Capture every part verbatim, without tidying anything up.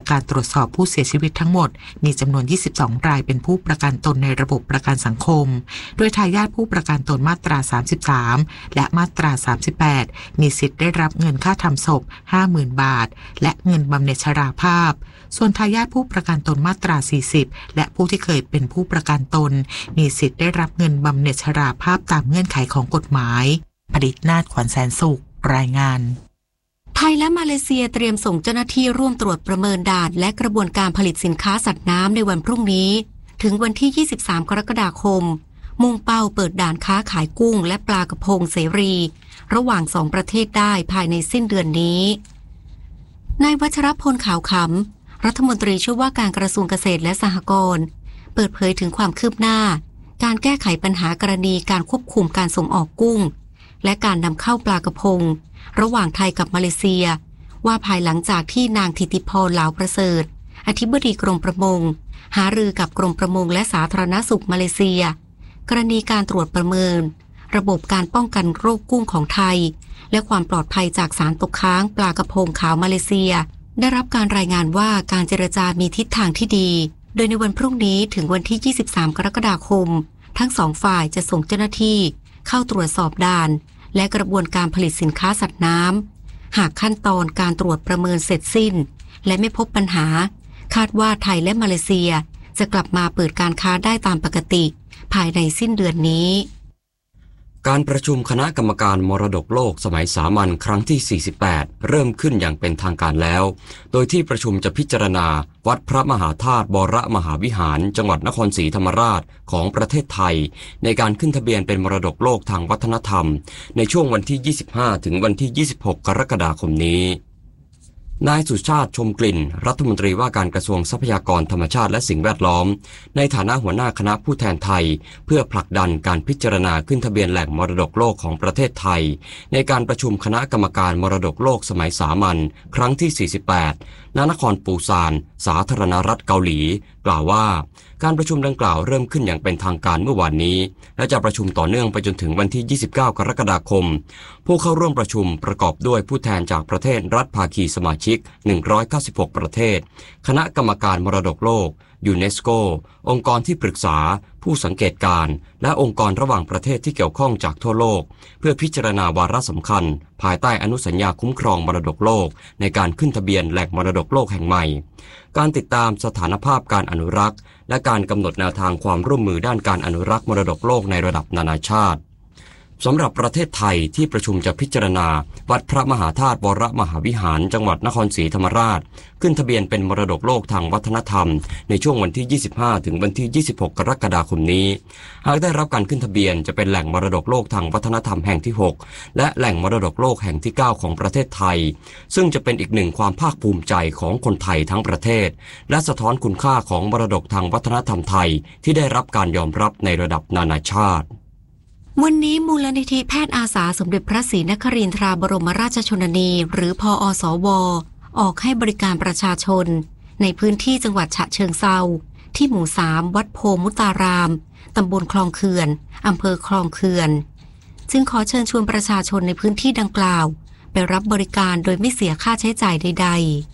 การตรวจสอบผู้เสียชีวิตทั้งหมดมีจำนวนยี่สิบสองรายเป็นผู้ประกันตนในระบบประกันสังคมโดยทายาทผู้ประกันตนมาตราสามสิบสามและมาตราสามสิบแปดมีสิทธิ์ได้รับเงินค่าทำศพ ห้าหมื่น บาทและเงินบำเหน็จชราภาพส่วนทายาทผู้ประกันตนมาตราสี่สิบและผู้ที่เคยเป็นผู้ประกันตนมีสิทธิ์ได้รับเงินบำเหน็จชราภาพตามเงื่อนไขของกฎหมายผลิตนาฏขวัญแสนสุขรายงานไทยและมาเลเซียเตรียมส่งเจ้าหน้าที่ร่วมตรวจประเมินด่านและกระบวนการผลิตสินค้าสัตว์น้ำในวันพรุ่งนี้ถึงวันที่ยี่สิบสามกรกฎาคมมุ่งเป้าเปิดด่านค้าขายกุ้งและปลากระพงเสรีระหว่างสองประเทศได้ภายในสิ้นเดือนนี้นายวัชรพลขาวขำรัฐมนตรีช่วยว่าการกระทรวงเกษตรและสหกรณ์เปิดเผยถึงความคืบหน้าการแก้ไขปัญหากรณีการควบคุมการส่งออกกุ้งและการนำเข้าปลากระพงระหว่างไทยกับมาเลเซียว่าภายหลังจากที่นางธิติพรเหลาประเสริฐอธิบดีกรมประมงหารือกับกรมประมงและสาธารณสุขมาเลเซียกรณีการตรวจประเมินระบบการป้องกันโรคกุ้งของไทยและความปลอดภัยจากสารตกค้างปลากระพงขาวมาเลเซียได้รับการรายงานว่าการเจรจามีทิศทางที่ดีโดยในวันพรุ่งนี้ถึงวันที่ยี่สิบสามกรกฎาคมทั้งสองฝ่ายจะส่งเจ้าหน้าที่เข้าตรวจสอบด่านและกระบวนการผลิตสินค้าสัตว์น้ำหากขั้นตอนการตรวจประเมินเสร็จสิ้นและไม่พบปัญหาคาดว่าไทยและมาเลเซียจะกลับมาเปิดการค้าได้ตามปกติภายในสิ้นเดือนนี้การประชุมคณะกรรมการมรดกโลกสมัยสามัญครั้งที่สี่สิบแปดเริ่มขึ้นอย่างเป็นทางการแล้วโดยที่ประชุมจะพิจารณาวัดพระมหาธาตุบรมหาวิหารจังหวัดนครศรีธรรมราชของประเทศไทยในการขึ้นทะเบียนเป็นมรดกโลกทางวัฒนธรรมในช่วงวันที่ยี่สิบห้าถึงวันที่ยี่สิบหกกรกฎาคมนี้นายสุชาติชมกลิ่นรัฐมนตรีว่าการกระทรวงทรัพยากรธรรมชาติและสิ่งแวดล้อมในฐานะหัวหน้าคณะผู้แทนไทยเพื่อผลักดันการพิจารณาขึ้นทะเบียนแหล่งมรดกโลกของประเทศไทยในการประชุมคณะกรรมการมรดกโลกสมัยสามัญครั้งที่สี่สิบแปดณนครปูซานสาธารณรัฐเกาหลีกล่าวว่าการประชุมดังกล่าวเริ่มขึ้นอย่างเป็นทางการเมื่อวานนี้และจะประชุมต่อเนื่องไปจนถึงวันที่ยี่สิบเก้ากรกฎาคมผู้เข้าร่วมประชุมประกอบด้วยผู้แทนจากประเทศรัฐภาคีสมาชิกหนึ่งร้อยเก้าสิบหกประเทศคณะกรรมการมรดกโลกยูเนสโกองค์กรที่ปรึกษาผู้สังเกตการและองค์กรระหว่างประเทศที่เกี่ยวข้องจากทั่วโลกเพื่อพิจารณาวาระสำคัญภายใต้อนุสัญญาคุ้มครองมรดกโลกในการขึ้นทะเบียนแหล่งมรดกโลกแห่งใหม่การติดตามสถานภาพการอนุรักษ์และการกำหนดแนวทางความร่วมมือด้านการอนุรักษ์มรดกโลกในระดับนานาชาติสำหรับประเทศไทยที่ประชุมจะพิจารณาวัดพระมหาธาตุวรมหาวิหารจังหวัดนครศรีธรรมราชขึ้นทะเบียนเป็นมรดกโลกทางวัฒนธรรมในช่วงวันที่ยี่สิบห้าถึงวันที่ยี่สิบหกกรกฎาคมนี้หากได้รับการขึ้นทะเบียนจะเป็นแหล่งมรดกโลกทางวัฒนธรรมแห่งที่หกและแหล่งมรดกโลกแห่งที่เก้าของประเทศไทยซึ่งจะเป็นอีกหนึ่งความภาคภูมิใจของคนไทยทั้งประเทศและสะท้อนคุณค่าของมรดกทางวัฒนธรรมไทยที่ได้รับการยอมรับในระดับนานาชาติวันนี้มูลนิธิแพทย์อาสาสมเด็จพระศรีนครินทราบรมราชชนนีหรือพอสวออกให้บริการประชาชนในพื้นที่จังหวัดฉะเชิงเทราที่หมู่สามวัดโพมุตารามตำบลคลองเขื่อนอำเภอคลองเขื่อนจึงขอเชิญชวนประชาชนในพื้นที่ดังกล่าวไปรับบริการโดยไม่เสียค่าใช้จ่ายใด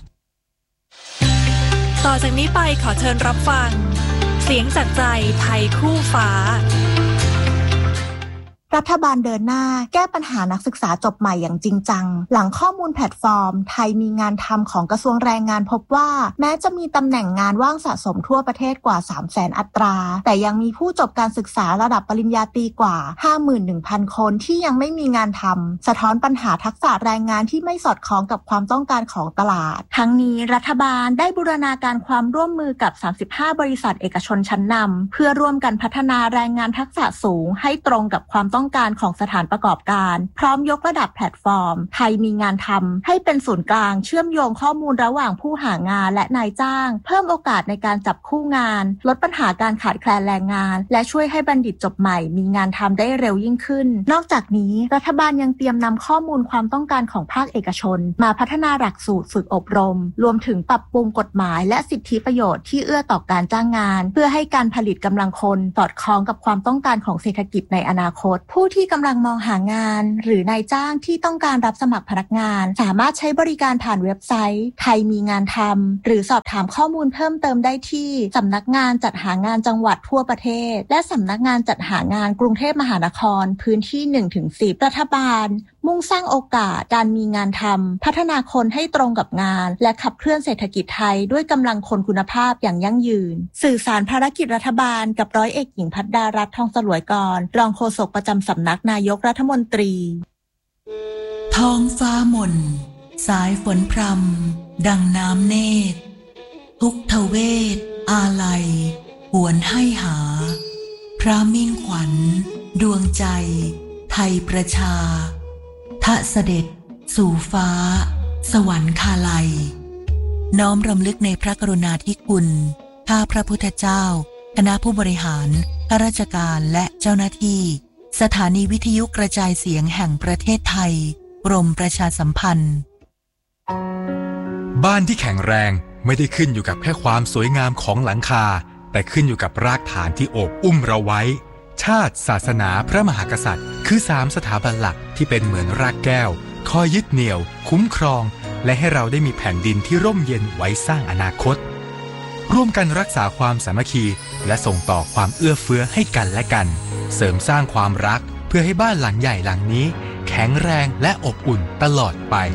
ๆต่อจากนี้ไปขอเชิญรับฟังเสียงจากใจไทยคู่ฟ้ารัฐบาลเดินหน้าแก้ปัญหานักศึกษาจบใหม่อย่างจริงจังหลังข้อมูลแพลตฟอร์มไทยมีงานทำของกระทรวงแรงงานพบว่าแม้จะมีตำแหน่งงานว่างสะสมทั่วประเทศกว่า สามแสน อัตราแต่ยังมีผู้จบการศึกษาระดับปริญญาตรีกว่า ห้าหมื่นหนึ่งพัน คนที่ยังไม่มีงานทำสะท้อนปัญหาทักษะแรงงานที่ไม่สอดคล้องกับความต้องการของตลาดทั้งนี้รัฐบาลได้บูรณาการความร่วมมือกับสามสิบห้าบริษัทเอกชนชั้นนำเพื่อร่วมกันพัฒนาแรงงานทักษะสูงให้ตรงกับความต้องการของสถานประกอบการพร้อมยกระดับแพลตฟอร์มไทยมีงานทำให้เป็นศูนย์กลางเชื่อมโยงข้อมูลระหว่างผู้หางานและนายจ้างเพิ่มโอกาสในการจับคู่งานลดปัญหาการขาดแคลนแรงงานและช่วยให้บัณฑิตจบใหม่มีงานทำได้เร็วยิ่งขึ้นนอกจากนี้รัฐบาลยังเตรียมนำข้อมูลความต้องการของภาคเอกชนมาพัฒนาหลักสูตรฝึกอบรมรวมถึงปรับปรุงกฎหมายและสิทธิประโยชน์ที่เอื้อต่อการจ้างงานเพื่อให้การผลิตกำลังคนสอดคล้องกับความต้องการของเศรษฐกิจในอนาคตผู้ที่กำลังมองหางานหรือนายจ้างที่ต้องการรับสมัครพนักงานสามารถใช้บริการผ่านเว็บไซต์ไทยมีงานทำหรือสอบถามข้อมูลเพิ่มเติมได้ที่สำนักงานจัดหางานจังหวัดทั่วประเทศและสำนักงานจัดหางานกรุงเทพมหานครพื้นที่ หนึ่งถึงสิบ รัฐบาลมุ่งสร้างโอกาสการมีงานทำพัฒนาคนให้ตรงกับงานและขับเคลื่อนเศรษฐกิจไทยด้วยกำลังคนคุณภาพอย่างยั่งยืนสื่อสารภารกิจรัฐบาลกับร้อยเอกหญิงพัฒดารัตน์ทองสลวยกรรองโฆษกประจำสำนักนายกรัฐมนตรีท้องฟ้าหม่นสายฝนพรำดังน้ำเนตรทุกทเวทอาลัยหวนให้หาพระมิ่งขวัญดวงใจไทยประชาทะเสด็จสู่ฟ้าสวรรคาลัยน้อมรำลึกในพระกรุณาธิคุณข้าพระพุทธเจ้าคณะผู้บริหารข้าราชการและเจ้าหน้าที่สถานีวิทยุกระจายเสียงแห่งประเทศไทยกรมประชาสัมพันธ์บ้านที่แข็งแรงไม่ได้ขึ้นอยู่กับแค่ความสวยงามของหลังคาแต่ขึ้นอยู่กับรากฐานที่โอบอุ้มเราไว้ชาติศาสนาพระมหากษัตริย์คือสามสถาบันหลักที่เป็นเหมือนรากแก้วคอยยึดเหนี่ยวคุ้มครองและให้เราได้มีแผ่นดินที่ร่มเย็นไว้สร้างอนาคตร่วมกันรักษาความสามัคคีและส่งต่อความเอื้อเฟื้อให้กันและกันเสริมสร้างความรักเพื่อให้บ้านหลังใหญ่หลังนี้แข็งแรงและอบอุ่นตลอดไป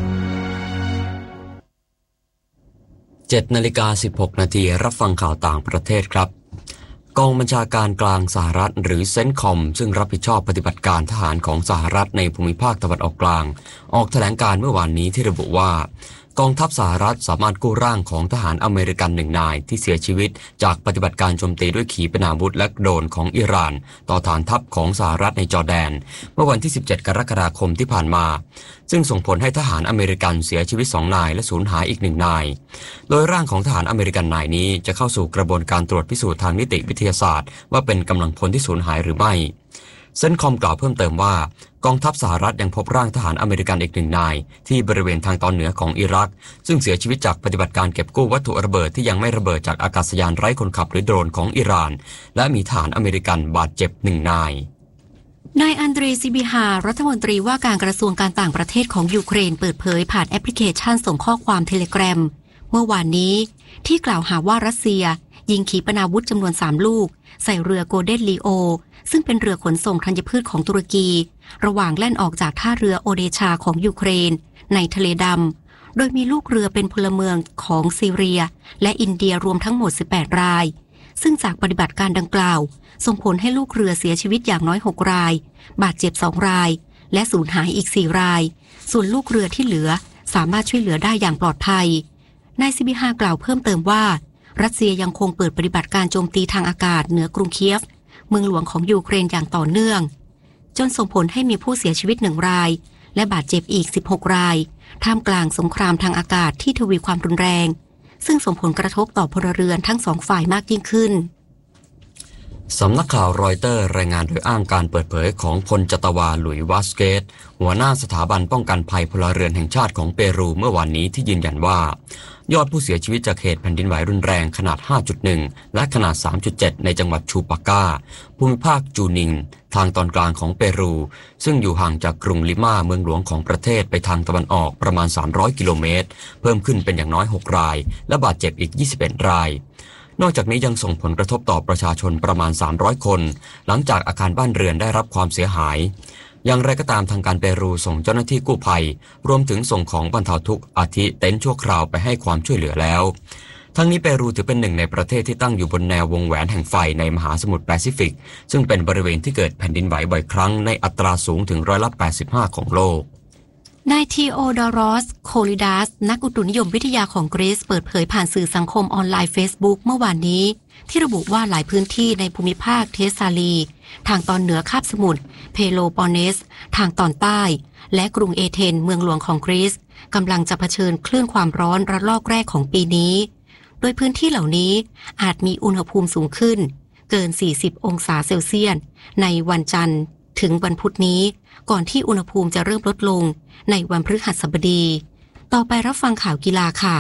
เจ็ดนาฬิกาสิบหกนาทีรับฟังข่าวต่างประเทศครับกองบัญชาการกลางสหรัฐหรือเซนคอมซึ่งรับผิดชอบปฏิบัติการทหารของสหรัฐในภูมิภาคตะวันออกกลางออกแถลงการเมื่อวานนี้ที่ระบุว่ากองทัพสหรัฐสามารถกู้ร่างของทหารอเมริกันหนึ่งนายที่เสียชีวิตจากปฏิบัติการโจมตีด้วยขีปนาวุธและโดรนของอิหร่านต่อฐานทัพของสหรัฐในจอร์แดนเมื่อวันที่สิบเจ็ดกรกฎาคมที่ผ่านมาซึ่งส่งผลให้ทหารอเมริกันเสียชีวิตสองนายและสูญหายอีกหนึ่งนายโดยร่างของทหารอเมริกันนายนี้จะเข้าสู่กระบวนการตรวจพิสูจน์ทางนิติวิทยาศาสตร์ว่าเป็นกำลังพลที่สูญหายหรือไม่เซนคอมกล่าวเพิ่มเติมว่ากองทัพสหรัฐยังพบร่างทหารอเมริกันอีกหนึ่งนายที่บริเวณทางตอนเหนือของอิรักซึ่งเสียชีวิตจากปฏิบัติการเก็บกู้วัตถุระเบิดที่ยังไม่ระเบิดจากอากาศยานไร้คนขับหรือโดรนของอิหร่านและมีทหารอเมริกันบาดเจ็บหนึ่งนายนายอันเดรีซิบิฮารัฐมนตรีว่าการกระทรวงการต่างประเทศของยูเครนเปิดเผยผ่านแอปพลิเคชันส่งข้อความเทเลแกรมเมื่อวานนี้ที่กล่าวหาว่ารัสเซียยิงขีปนาวุธจำนวนสามลูกใส่เรือโกลเด้นลีโอซึ่งเป็นเรือขนส่งธัญพืชของตุรกีระหว่างแล่นออกจากท่าเรือโอเดชาของยูเครนในทะเลดำโดยมีลูกเรือเป็นพลเมืองของซีเรียและอินเดียรวมทั้งหมดสิบแปดรายซึ่งจากปฏิบัติการดังกล่าวส่งผลให้ลูกเรือเสียชีวิตอย่างน้อยหกรายบาดเจ็บสองรายและสูญหายอีกสี่รายส่วนลูกเรือที่เหลือสามารถช่วยเหลือได้อย่างปลอดภัยนายซิบิฮากล่าวเพิ่มเติมว่ารัสเซียยังคงเปิดปฏิบัติการโจมตีทางอากาศเหนือกรุงเคียฟเมืองหลวงของยูเครนอย่างต่อเนื่องจนส่งผลให้มีผู้เสียชีวิตหนึ่งรายและบาดเจ็บอีกสิบหกรายท่ามกลางสงครามทางอากาศที่ทวีความรุนแรงซึ่งส่งผลกระทบต่อพลเรือนทั้งสองฝ่ายมากยิ่งขึ้นสำนักข่าวรอยเตอร์รายงานโดยอ้างการเปิดเผยของพลจัตวาหลุยวาสเกตหัวหน้าสถาบันป้องกันภัยพลเรือนแห่งชาติของเปรูเมื่อวานนี้ที่ยืนยันว่ายอดผู้เสียชีวิตจากเหตุแผ่นดินไหวรุนแรงขนาด ห้าจุดหนึ่ง และขนาด สามจุดเจ็ด ในจังหวัดชูปากาภูมิภาคจูนิงทางตอนกลางของเปรูซึ่งอยู่ห่างจากกรุงลิมาเมืองหลวงของประเทศไปทางตะวันออกประมาณสามร้อยกิโลเมตรเพิ่มขึ้นเป็นอย่างน้อยหกรายและบาดเจ็บอีกยี่สิบเอ็ดรายนอกจากนี้ยังส่งผลกระทบต่อประชาชนประมาณสามร้อยคนหลังจากอาคารบ้านเรือนได้รับความเสียหายอย่างไรก็ตามทางการเปรูส่งเจ้าหน้าที่กู้ภัยรวมถึงส่งของบรรเทาทุกข์อาทิเต็นท์ชั่วคราวไปให้ความช่วยเหลือแล้วทั้งนี้เปรูถือเป็นหนึ่งในประเทศที่ตั้งอยู่บนแนววงแหวนแห่งไฟในมหาสมุทรแปซิฟิกซึ่งเป็นบริเวณที่เกิดแผ่นดินไหวบ่อยครั้งในอัตราสูงถึงร้อยละแปดสิบห้าของโลกนายทีโอดอรอสโคลิดัสนักอุตุนิยมวิทยาของกรีซเปิดเผยผ่านสื่อสังคมออนไลน์ Facebook เมื่อวานนี้ที่ระบุว่าหลายพื้นที่ในภูมิภาคเทสซาลีทางตอนเหนือคาบสมุทรเพโลปอนเนสทางตอนใต้และกรุงเอเธนเมืองหลวงของกรีซกำลังจะเผชิญคลื่นความร้อนระลอกแรกของปีนี้โดยพื้นที่เหล่านี้อาจมีอุณหภูมิสูงขึ้นเกินสี่สิบองศาเซลเซียสในวันจันทร์ถึงวันพุธนี้ก่อนที่อุณหภูมิจะเริ่มลดลงในวันพฤหัสบดีต่อไปรับฟังข่าวกีฬาค่ะ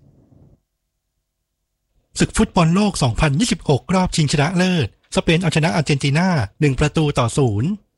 ศึกฟุตบอลโลกสองพันยี่สิบหกรอบชิงชนะเลิศสเปนเอาชนะอาร์เจนตินาหนึ่งประตูต่อศูนย์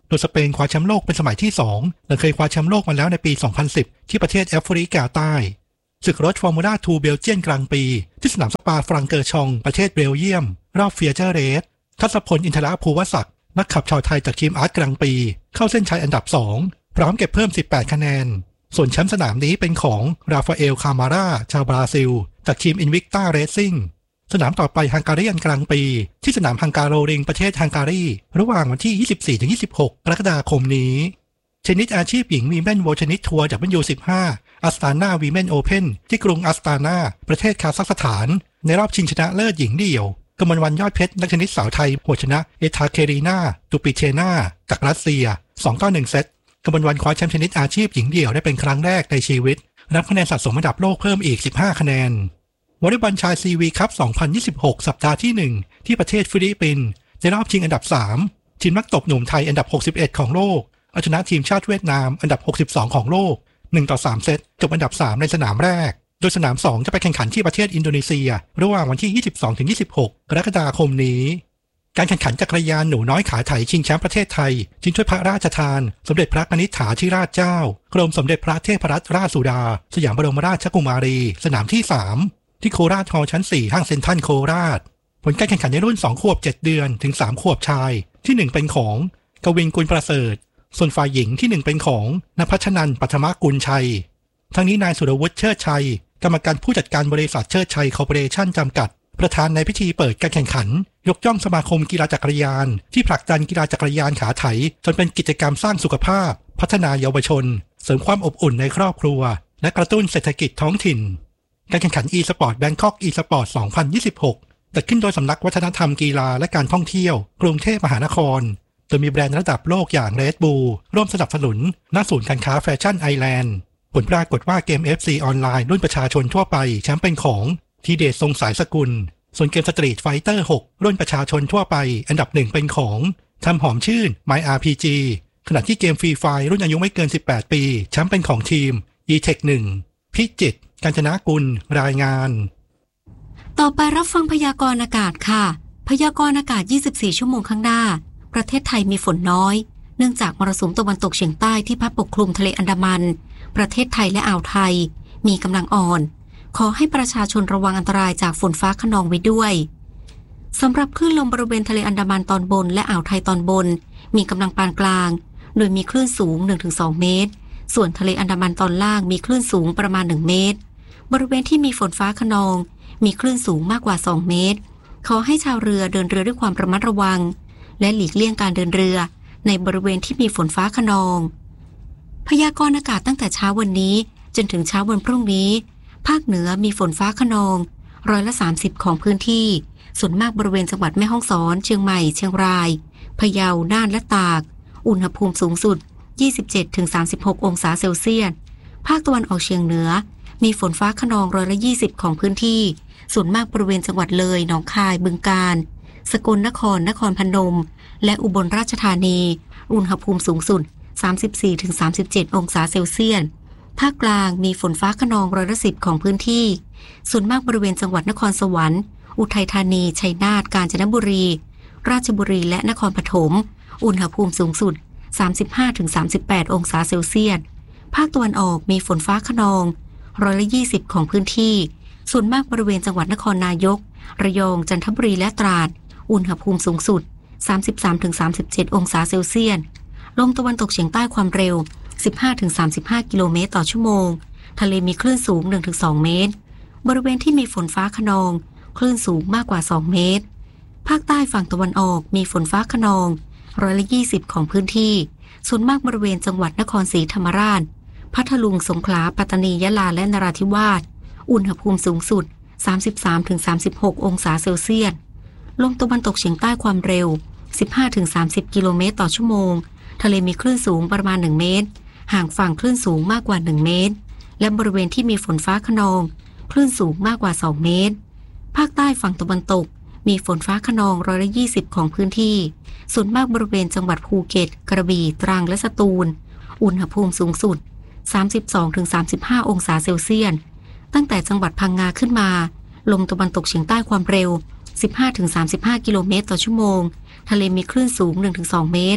โดยสเปนคว้าแชมป์โลกเป็นสมัยที่สองหลังเคยคว้าแชมป์โลกมาแล้วในปี สองพันสิบ ที่ประเทศแอฟริกาใต้ศึกรถฟอร์มูล่าทูเบลเจียนกลางปีที่สนามสปาฟรังเกอร์ชองประเทศเบลเยียมรอบเฟียเจอร์เรสทัศพลอินทรภูวศักดิ์นักขับชาวไทยจากทีมอาร์ตกลางปีเข้าเส้นชัยอันดับสองพร้อมเก็บเพิ่มสิบแปดคะแนนส่วนแชมป์สนามนี้เป็นของราฟาเอลคามาร่าชาวบราซิลจากทีมอินวิกตาเรซซิ่งสนามต่อไปฮังการีกลางปีที่สนามฮังการโรริงประเทศฮังการีระหว่างวันที่ ยี่สิบสี่ถึงยี่สิบหก กรกฎาคมนี้ชนิดอาชีพหญิงวีแมนโวชนิดทัวร์จากบันยูสิบห้าอัสตานาวีแมนโอเพ่นที่กรุงอัสตานาประเทศคาซัคสถานในรอบชิงชนะเลิศหญิงเดี่ยวกมลวรรณยอดเพชรนักเทนนิสสาวไทยหัวชนะเอทาเครีนาตูปิเชนาจากรัสเซีย สองต่อหนึ่ง เซตกมลวรรณคว้าแชมป์ชนิดอาชีพหญิงเดี่ยวได้เป็นครั้งแรกในชีวิตรับคะแนนสะสมอันดับโลกเพิ่มอีกสิบห้าคะแนนวอลเลย์บอลชายซีวีคัพ สองพันยี่สิบหก สัปดาห์ที่หนึ่งที่ประเทศฟิลิปปินส์ในรอบชิงอันดับสามทีมนักตบหนุ่มไทยอันดับหกสิบเอ็ดของโลกเอาชนะทีมชาติเวียดนามอันดับหกสิบสองของโลกหนึ่งต่อสามเซตจบอันดับสามในสนามแรกโดยสนามสองจะไปแข่งขันที่ประเทศอินโดนีเซียระหว่างวันที่ ยี่สิบสองถึงยี่สิบหก กรกฎาคมนี้การแข่งขันจักรยานหนูน้อยขาไถชิงแชมป์ประเทศไทยชิงถ้วยพระราชทานสมเด็จพระนิธิถาธิราชเจ้ากรมสมเด็จพระเทพรัตนราชสุดาสยามบรมราชกุมารีสนามที่สามที่โคราชฮอลล์ชั้นสี่ห้างเซ็นทรัลโคราชผลการแข่งขันในรุ่นสองขวบเจ็ดเดือนถึงสามขวบชายที่หนึ่งเป็นของกวินกุลประเสริฐส่วนฝ่ายหญิงที่หนึ่งเป็นของณภัชนันท์ปัทมกุลชัยทั้งนี้นายสุรวุฒิเชิดชัยกรรมการผู้จัดการบริษัทเชิดชัยคอร์ปอเรชั่นจำกัดประธานในพิธีเปิดการแข่งขันยกย่องสมาคมกีฬาจักรยานที่ผลักดันกีฬาจักรยานขาไถจนเป็นกิจกรรมสร้างสุขภาพพัฒนาเยาวชนเสริมความอบอุ่นในครอบครัวและกระตุ้นเศรษฐกิจท้องถิ่นการแข่งขัน e-sport Bangkok e-sport สองพันยี่สิบหกจัดขึ้นโดยสำนักวัฒนธรรมกีฬาและการท่องเที่ยวกรุงเทพมหานครโดยมีแบรนด์ระดับโลกอย่าง Red Bull ร่วมสนับสนุนณศูนย์การค้าแฟชั่นไอแลนด์ผลปรากฏว่าเกม เอฟ ซี ออนไลน์รุ่นประชาชนทั่วไปแชมป์เป็นของทีเดชทรงสายสกุลส่วนเกมสตรีทไฟเตอร์หกรุ่นประชาชนทั่วไปอันดับหนึ่งเป็นของทำหอมชื่น My อาร์ พี จี ขณะที่เกมฟรีไฟรุ่นอายุไม่เกินสิบแปดปีแชมป์เป็นของทีม อี เทค หนึ่ง พิจิตรกาญจนกุลรายงานต่อไปรับฟังพยากรณ์อากาศค่ะพยากรณ์อากาศยี่สิบสี่ชั่วโมงข้างหน้าประเทศไทยมีฝนน้อยเนื่องจากมรสุมตะวันตกเฉียงใต้ที่พัดปกคลุมทะเลอันดามันประเทศไทยและอ่าวไทยมีกำลังอ่อนขอให้ประชาชนระวังอันตรายจากฝนฟ้าคะนองไว้ด้วยสำหรับคลื่นลมบริเวณทะเลอันดามันตอนบนและอ่าวไทยตอนบนมีกำลังปานกลางโดยมีคลื่นสูง หนึ่งถึงสอง เมตรส่วนทะเลอันดามันตอนล่างมีคลื่นสูงประมาณหนึ่งเมตรบริเวณที่มีฝนฟ้าคะนองมีคลื่นสูงมากกว่าสองเมตรขอให้ชาวเรือเดินเรือด้วยความระมัดระวังและหลีกเลี่ยงการเดินเรือในบริเวณที่มีฝนฟ้าคะนองพยากรณ์อากาศตั้งแต่เช้าวันนี้จนถึงเช้าวันพรุ่งนี้ภาคเหนือมีฝนฟ้าคะนองร้อยละสามสิบของพื้นที่ส่วนมากบริเวณจังหวัดแม่ฮ่องสอนเชียงใหม่เชียงรายพะเยาน่านและตากอุณหภูมิสูงสุด ยี่สิบเจ็ดถึงสามสิบหก องศาเซลเซียสภาคตะวันออกเฉียงเหนือมีฝนฟ้าคะนองร้อยละยี่สิบของพื้นที่ส่วนมากบริเวณจังหวัดเลยหนองคายบึงกาฬสกลนครนครพนมและอุบลราชธานีอุณหภูมิสูงสุด สามสิบสี่ถึงสามสิบเจ็ด องศาเซลเซียสภาคกลางมีฝนฟ้าคะนองร้อยละสิบของพื้นที่ส่วนมากบริเวณจังหวัดนครสวรรค์อุทัยธานีชัยนาทกาญจนบุรีราชบุรีและนครปฐมอุณหภูมิสูงสุด สามสิบห้าถึงสามสิบแปด องศาเซลเซียสภาคตะวันออกมีฝนฟ้าคะนองร้อยละยี่สิบของพื้นที่ส่วนมากบริเวณจังหวัดนครนายกระยองจันทบุรีและตราดอุณหภูมิสูงสุด สามสิบสามถึงสามสิบเจ็ด องศาเซลเซียสลมตะวันตกเฉียงใต้ความเร็ว สิบห้าถึงสามสิบห้า กิโลเมตรต่อชั่วโมงทะเลมีคลื่นสูง หนึ่งถึงสอง เมตรบริเวณที่มีฝนฟ้าคะนองคลื่นสูงมากกว่าสองเมตรภาคใต้ฝั่งตะวันออกมีฝนฟ้าคะนองร้อยละยี่สิบของพื้นที่ส่วนมากบริเวณจังหวัดนครศรีธรรมราชพัทลุงสงขลาปัตตานียะลาและนราธิวาสอุณหภูมิสูงสุด สามสิบสามถึงสามสิบหก องศาเซลเซียสลมตะวันตกเฉียงใต้ความเร็ว สิบห้าถึงสามสิบ กิโลเมตรต่อชั่วโมงทะเลมีคลื่นสูงประมาณหนึ่งเมตรห่างฝั่งคลื่นสูงมากกว่าหนึ่งเมตรและบริเวณที่มีฝนฟ้าคะนองคลื่นสูงมากกว่าสองเมตรภาคใต้ฝั่งตะวันตกมีฝนฟ้าคะนองร้อยละยี่สิบของพื้นที่ส่วนมากบริเวณจังหวัดภูเก็ตกระบี่ตรังและสตูลอุณหภูมิสูงสุด สามสิบสองถึงสามสิบห้า องศาเซลเซียสตั้งแต่จังหวัดพังงาขึ้นมาลมตะวันตกเฉียงใต้ความเร็ว สิบห้าถึงสามสิบห้า กิโลเมตรต่อชั่วโมงทะเลมีคลื่นสูง หนึ่งถึงสอง เมตร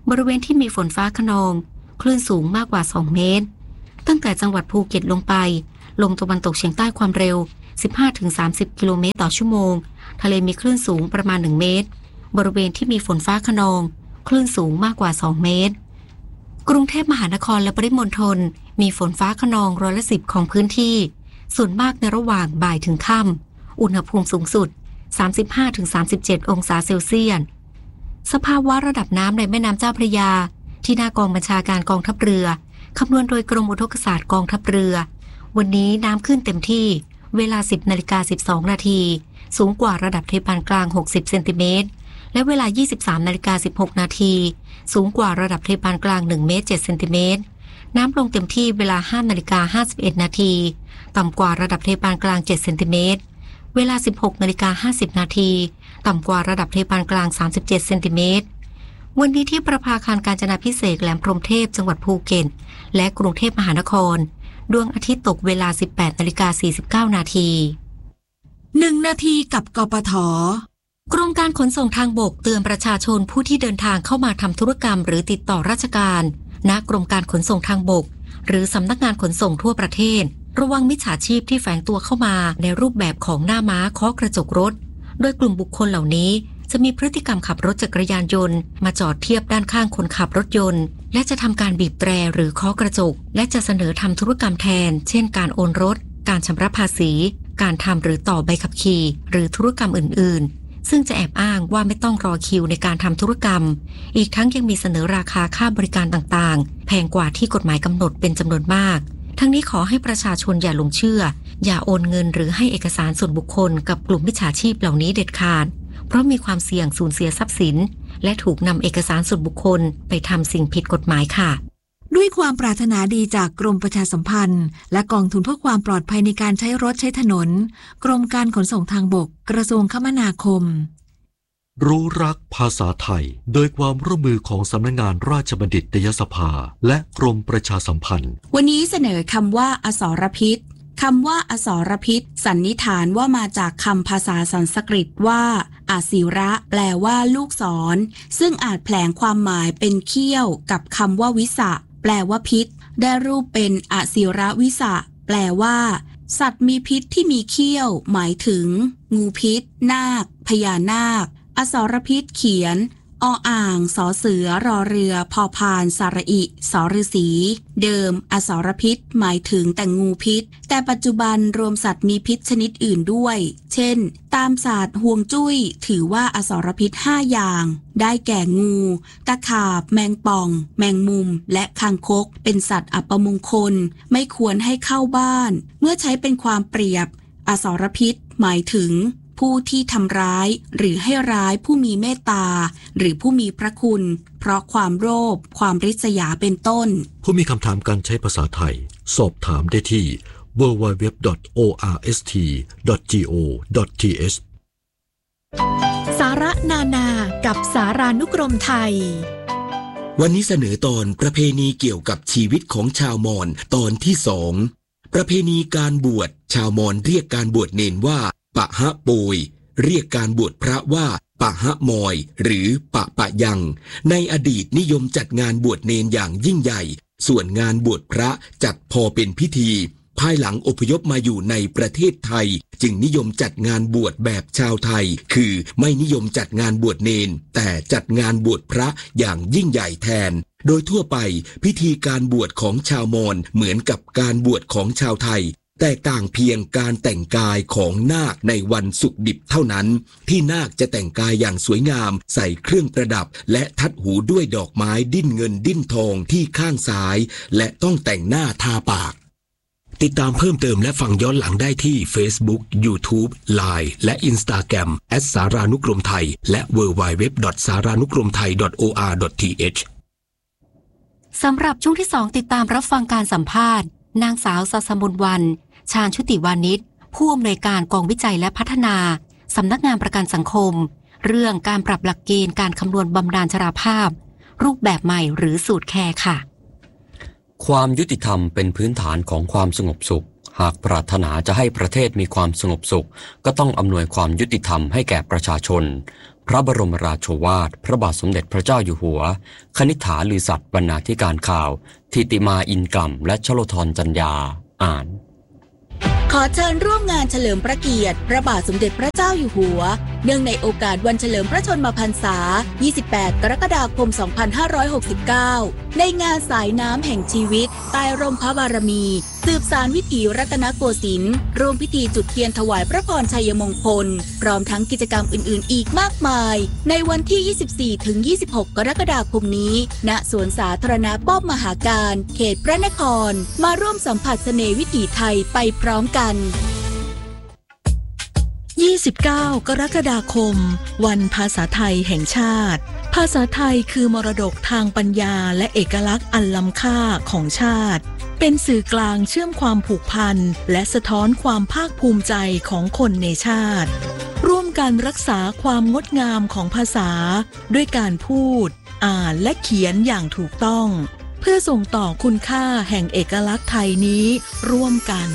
บริเวณที่มีฝนฟ้าคะนองคลื่นสูงมากกว่าสองเมตรตั้งแต่จังหวัดภูเก็ตลงไปลมตะวันตกเฉียงใต้ความเร็ว สิบห้าถึงสามสิบ กิโลเมตรต่อชั่วโมงทะเลมีคลื่นสูงประมาณหนึ่งเมตรบริเวณที่มีฝนฟ้าคะนองคลื่นสูงมากกว่าสองเมตรกรุงเทพมหานครและปริมณฑลมีฝนฟ้าคะนองร้อยละสิบของพื้นที่ส่วนมากในระหว่างบ่ายถึงค่ำอุณหภูมิสูงสุด สามสิบห้าถึงสามสิบเจ็ด องศาเซลเซียสสภาวะระดับน้ำในแม่น้ำเจ้าพระยาที่หน้ากองบัญชาการกองทัพเรือคำนวณโดยกรมอุทกศาสตร์กองทัพเรือวันนี้น้ำขึ้นเต็มที่เวลา สิบนาฬิกาสิบสองนาทีสูงกว่าระดับทะเลปานกลางหกสิบเซนติเมตรและเวลา ยี่สิบสามนาฬิกาสิบหกนาทีสูงกว่าระดับทะเลปานกลางหนึ่งเมตรเจ็ดเซนติเมตรน้ำลงเต็มที่เวลา ห้านาฬิกาห้าสิบเอ็ดนาทีต่ำกว่าระดับทะเลปานกลางเจ็ดเซนติเมตรเวลา สิบหกนาฬิกาห้าสิบนาทีต่ำกว่าระดับทะเลปานกลางสามสิบเจ็ดเซนติเมตรวันนี้ที่ประภาคารกาญจนาภิเษกแหลมพรหมเทพจังหวัดภูเก็ตและกรุงเทพมหานครดวงอาทิตย์ตกเวลา สิบแปดนาฬิกาสี่สิบเก้านาทีหนึ่งนาทีกับกปท. กรมการขนส่งทางบกเตือนประชาชนผู้ที่เดินทางเข้ามาทำธุรกรรมหรือติดต่อราชการณกรมการขนส่งทางบกหรือสำนักงานขนส่งทั่วประเทศระวังมิจฉาชีพที่แฝงตัวเข้ามาในรูปแบบของหน้าม้าเคาะกระจกรถโดยกลุ่มบุคคลเหล่านี้จะมีพฤติกรรมขับรถจักรยานยนต์มาจอดเทียบด้านข้างคนขับรถยนต์และจะทำการบีบแตรหรือเคาะกระจกและจะเสนอทำธุรกรรมแทนเช่นการโอนรถการชำระภาษีการทำหรือต่อใบขับขี่หรือธุรกรรมอื่นๆซึ่งจะแอบอ้างว่าไม่ต้องรอคิวในการทำธุรกรรมอีกทั้งยังมีเสนอราคาค่าบริการต่างๆแพงกว่าที่กฎหมายกำหนดเป็นจำนวนมากทั้งนี้ขอให้ประชาชนอย่าหลงเชื่ออย่าโอนเงินหรือให้เอกสารส่วนบุคคลกับกลุ่มมิจฉาชีพเหล่านี้เด็ดขาดเพราะมีความเสี่ยงสูญเสียทรัพย์สินและถูกนำเอกสารส่วนบุคคลไปทำสิ่งผิดกฎหมายค่ะด้วยความปรารถนาดีจากกรมประชาสัมพันธ์และกองทุนเพื่อความปลอดภัยในการใช้รถใช้ถนนกรมการขนส่งทางบกกระทรวงคมนาคมรู้รักภาษาไทยโดยความร่วมมือของสำนักงานราชบัณฑิตยสภาและกรมประชาสัมพันธ์วันนี้เสนอคำว่าอสรพิษคำว่าอสรพิษสันนิษฐานว่ามาจากคำภาษาสันสกฤตว่าอาศิระแปลว่าลูกศรซึ่งอาจแผลงความหมายเป็นเขี้ยวกับคำว่าวิสะแปลว่าพิษได้รูปเป็นอาศิระวิสะแปลว่าสัตว์มีพิษที่มีเขี้ยวหมายถึงงูพิษนาคพญานาคอสรพิษเขียนออ่างสอเสือรอเรือพอพานสระอิสฤษีเดิมอสรพิษหมายถึงแต่งูพิษแต่ปัจจุบันรวมสัตว์มีพิษชนิดอื่นด้วยเช่นตามศาสตร์ฮวงจุ้ยถือว่าอสรพิษห้าอย่างได้แก่งูตะขาบแมงป่องแมงมุมและคางคกเป็นสัตว์อัปมงคลไม่ควรให้เข้าบ้านเมื่อใช้เป็นความเปรียบอสรพิษหมายถึงผู้ที่ทำร้ายหรือให้ร้ายผู้มีเมตตาหรือผู้มีพระคุณเพราะความโลภความริษยาเป็นต้นผู้มีคำถามการใช้ภาษาไทยสอบถามได้ที่ ดับเบิลยู ดับเบิลยู ดับเบิลยู ดอท โอ อาร์ เอส ที ดอท จี โอ ดอท ที เอชสาระนานากับสารานุกรมไทยวันนี้เสนอตอนประเพณีเกี่ยวกับชีวิตของชาวมอญตอนที่สองประเพณีการบวชชาวมอญเรียกการบวชเนนว่าปะฮะโปยเรียกการบวชพระว่าปะฮะมอยหรือปะปะยังในอดีตนิยมจัดงานบวชเนนอย่างยิ่งใหญ่ส่วนงานบวชพระจัดพอเป็นพิธีภายหลังอพยพมาอยู่ในประเทศไทยจึงนิยมจัดงานบวชแบบชาวไทยคือไม่นิยมจัดงานบวชเนนแต่จัดงานบวชพระอย่างยิ่งใหญ่แทนโดยทั่วไปพิธีการบวชของชาวมอญเหมือนกับการบวชของชาวไทยแตกต่างเพียงการแต่งกายของนาคในวันศุกร์ดิบเท่านั้นที่นาคจะแต่งกายอย่างสวยงามใส่เครื่องประดับและทัดหูด้วยดอกไม้ดิ้นเงินดิ้นทองที่ข้างซ้ายและต้องแต่งหน้าทาปากติดตามเพิ่มเติมและฟังย้อนหลังได้ที่ Facebook YouTube ไลน์ และ Instagram แอท สารานุกรมไทยและ ดับเบิลยู ดับเบิลยู ดับเบิลยู ดอท สารานุกรมไทย ดอท โอ อาร์ ดอท ที เอชสำหรับช่วงที่สองติดตามรับฟังการสัมภาษณ์นางสาวศาสมุนวันชาญชุติวานิชผู้อำนวยการกองวิจัยและพัฒนาสำนักงานประกันสังคมเรื่องการปรับหลักเกณฑ์การคำนวณบำนาญชราภาพรูปแบบใหม่หรือสูตรแคร์ค่ะความยุติธรรมเป็นพื้นฐานของความสงบสุขหากปรารถนาจะให้ประเทศมีความสงบสุขก็ต้องอำนวยความยุติธรรมให้แก่ประชาชนพระบรมราโชวาทพระบาทสมเด็จพระเจ้าอยู่หัวคณิษฐาลือสัตย์บรรณาธิการข่าวธิติมาอินกล่ำและชโลธรจัญญาอ่านขอเชิญร่วมงานเฉลิมพระเกียรติพระบาทสมเด็จพระเจ้าอยู่หัวเนื่องในโอกาสวันเฉลิมพระชนมพรรษายี่สิบแปดกรกฎาคมสองพันห้าร้อยหกสิบเก้าในงานสายน้ำแห่งชีวิตใต้ร่มพระบารมีสืบสานวิถีรัตนโกสินทร์ร่วมพิธีจุดเทียนถวายพระพรชัยมงคลพร้อมทั้งกิจกรรมอื่นๆอีกมากมายในวันที่ ยี่สิบสี่ถึงยี่สิบหก กรกฎาคมนี้ณสวนสาธารณะป้อมมหาการเขตพระนครมาร่วมสัมผัสเสน่ห์วิถีไทยไปพร้อมกันยี่สิบเก้ากรกฎาคมวันภาษาไทยแห่งชาติภาษาไทยคือมรดกทางปัญญาและเอกลักษณ์อันล้ำค่าของชาติเป็นสื่อกลางเชื่อมความผูกพันและสะท้อนความภาคภูมิใจของคนในชาติร่วมกันรักษาความงดงามของภาษาด้วยการพูดอ่านและเขียนอย่างถูกต้องเพื่อส่งต่อคุณค่าแห่งเอกลักษณ์ไทยนี้ร่วมกัน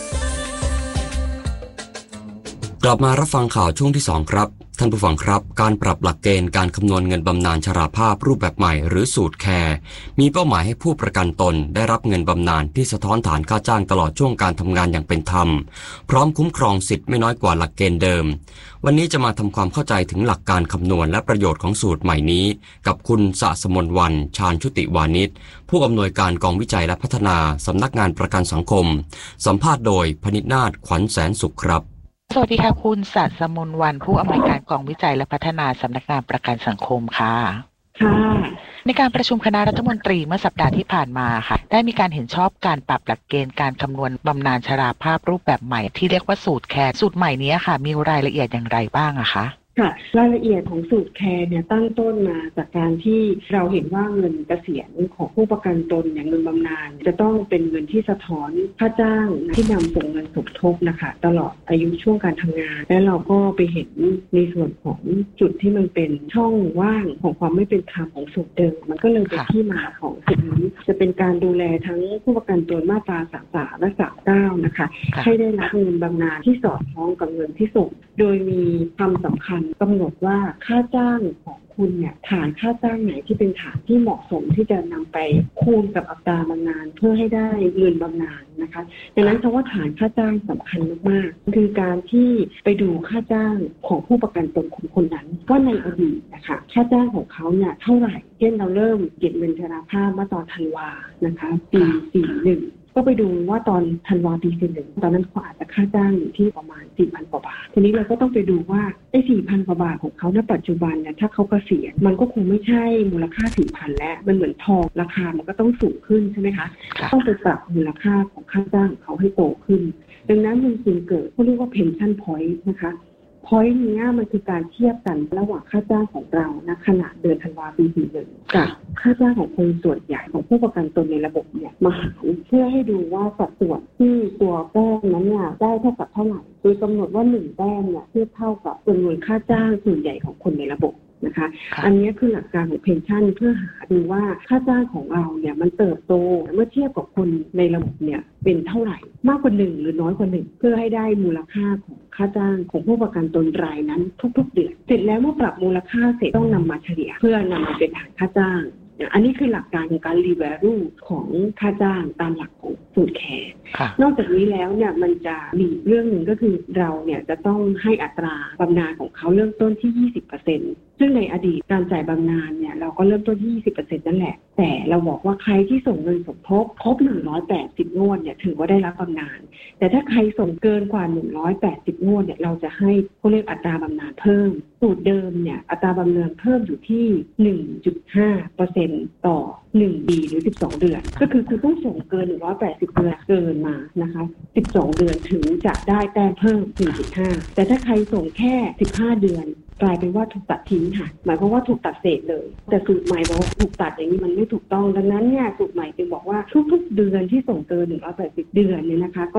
กลับมารับฟังข่าวช่วงที่สองครับท่านผู้ฟังครับการปรับหลักเกณฑ์การคำนวณเงินบำนาญชราภาพรูปแบบใหม่หรือสูตรแคร์มีเป้าหมายให้ผู้ประกันตนได้รับเงินบำนาญที่สะท้อนฐานค่าจ้างตลอดช่วงการทำงานอย่างเป็นธรรมพร้อมคุ้มครองสิทธิ์ไม่น้อยกว่าหลักเกณฑ์เดิมวันนี้จะมาทำความเข้าใจถึงหลักการคำนวณและประโยชน์ของสูตรใหม่นี้กับคุณสะสมนวรรณชาญชุติวานิชผู้อำนวยการกองวิจัยและพัฒนาสำนักงานประกันสังคมสัมภาษณ์โดยพนิษฐ์นาถขวัญแสนสุขครับสวัสดีค่ะคุณสะสมนวรรณผู้อำนวยการกองวิจัยและพัฒนาสำนักงานประกันสังคมค่ะค่ะในการประชุมคณะรัฐมนตรีเมื่อสัปดาห์ที่ผ่านมาค่ะได้มีการเห็นชอบการปรับหลักเกณฑ์การคำนวณบำนาญชราภาพรูปแบบใหม่ที่เรียกว่าสูตรแคร์สูตรใหม่นี้ค่ะมีรายละเอียดอย่างไรบ้างอะคะค่ะรายละเอียดของสูตรแคร์เนี่ยตั้งต้นมาจากการที่เราเห็นว่าเงินเกษียณของผู้ประกันตนอย่างเงินบำนาญจะต้องเป็นเงินที่สะท้อนค่าจ้างที่นำส่งเงินสมทบนะคะตลอดอายุช่วงการทำงานและเราก็ไปเห็นในส่วนของจุดที่มันเป็นช่องว่างของความไม่เป็นธรรมของสูตรเดิมมันก็เลยเป็นที่มาของสูตรนี้จะเป็นการดูแลทั้งผู้ประกันตนมาตราสามสิบสามและสามสิบเก้านะคะให้ได้รับเงินบำนาญที่สอดคล้องกับเงินที่ส่งโดยมีความสำคัญกำหนดว่าค่าจ้างของคุณเนี่ยฐานค่าจ้างไหนที่เป็นฐานที่เหมาะสมที่จะนำไปคูณกับอัตราบำนาญเพื่อให้ได้เงินบำนาญนะคะดังนั้นคำว่าฐานค่าจ้างสำคัญมากๆคือการที่ไปดูค่าจ้างของผู้ประกันตนของคนนั้นว่าในอดีตนะคะค่าจ้างของเขาเนี่ยเท่าไหร่เช่นเราเริ่มเก็บเงินชราภาพเมื่อตอนธันวานะคะปีสี่สิบก็ไปดูว่าตอนธันวาปีสี่สิบตอนนั้นเขาอาจจะค่าจ้างอยู่ที่ประมาณ สี่พัน กว่าบาททีนี้เราก็ต้องไปดูว่าไอ้ สี่พัน กว่าบาทของเขาณปัจจุบันเนี่ยถ้าเขาเกษียณมันก็คงไม่ใช่มูลค่า สี่พัน แล้วมันเหมือนทองราคามันก็ต้องสูงขึ้นใช่ไหมคะต้องไปปรับมูลค่าของค่าจ้างของเขาให้โตขึ้นดังนั้นมันจึงเกิดเขาเรียกว่า pension point นะคะพอยต์นี้มันคือการเทียบกันระหว่างค่าจ้างของเราณขณะเดือนธันวาคมปีสี่สิบกับค่าจ้างของคนส่วนใหญ่ของผู้ประกันตนในระบบเนี่ยมาหารเพื่อให้ดูว่าสัดส่วนที่ตัวแต้มนั้นเนี่ยได้เท่ากับเท่าไหร่โดยกำหนดว่าหนึ่งแต้มเนี่ยเทียบเท่ากับจำนวนค่าจ้างส่วนใหญ่ของคนในระบบนะคะอันนี้คือหลักการของเพนชั่นเพื่อหาดูว่าค่าจ้างของเราเนี่ยมันเติบโตเมื่อเทียบกับคนในระบบเนี่ยเป็นเท่าไหร่มากกว่าหนึ่งหรือน้อยกว่าหนึ่งเพื่อให้ได้มูลค่าของค่าจ้างของผู้ประกันตนรายนั้นทุกๆเดือนเสร็จแล้วเมื่อปรับมูลค่าเสร็จต้องนำมาเฉลี่ยเพื่อนำมาเป็นฐานค่าจ้างอันนี้คือหลักการของการรีแวลูของค่าจ้างตามหลักของสูตรแคร์นอกจากนี้แล้วเนี่ยมันจะมีเรื่องหนึ่งก็คือเราเนี่ยจะต้องให้อัตราบำนาญของเขาเริ่มต้นที่ ยี่สิบเปอร์เซ็นต์ ซึ่งในอดีตการจ่ายบำนาญเนี่ยเราก็เริ่มต้นที่ ยี่สิบเปอร์เซ็นต์ นั่นแหละแต่เราบอกว่าใครที่ส่งเงินสมทบครบหนึ่งร้อยแปดสิบงวดเนี่ยถือว่าได้รับบำนาญแต่ถ้าใครส่งเกินกว่าหนึ่งร้อยแปดสิบงวดเนี่ยเราจะให้เขาเรียกอัตราบำนาญเพิ่มสูตรเดิมเนี่ยอัตราบำนาญเพิ่มอยู่ที่ หนึ่งจุดห้าเปอร์เซ็นต์ ต่อหนึ่งปีหรือสิบสองเดือนก็คือคุณต้องส่งเกินหนึ่งร้อยแปดสิบเดือนเกินมานะคะสิบสองเดือนถึงจะได้แต้มเพิ่ม หนึ่งจุดห้า แต่ถ้าใครส่งแค่สิบห้าเดือนกลายเป็นว่าถูกตัดทิ้งค่ะหมายความว่าถูกตัดเศษเลยแต่สูตรใหม่บอกว่าถูกตัดอย่างนี้มันไม่ถูกต้องดังนั้นเนี่ยสูตรใหม่จึงบอกว่าทุกๆเดือนที่ส่งเกินหนึ่งร้อยแปดสิบเดือนเนี่ยนะคะก็จะ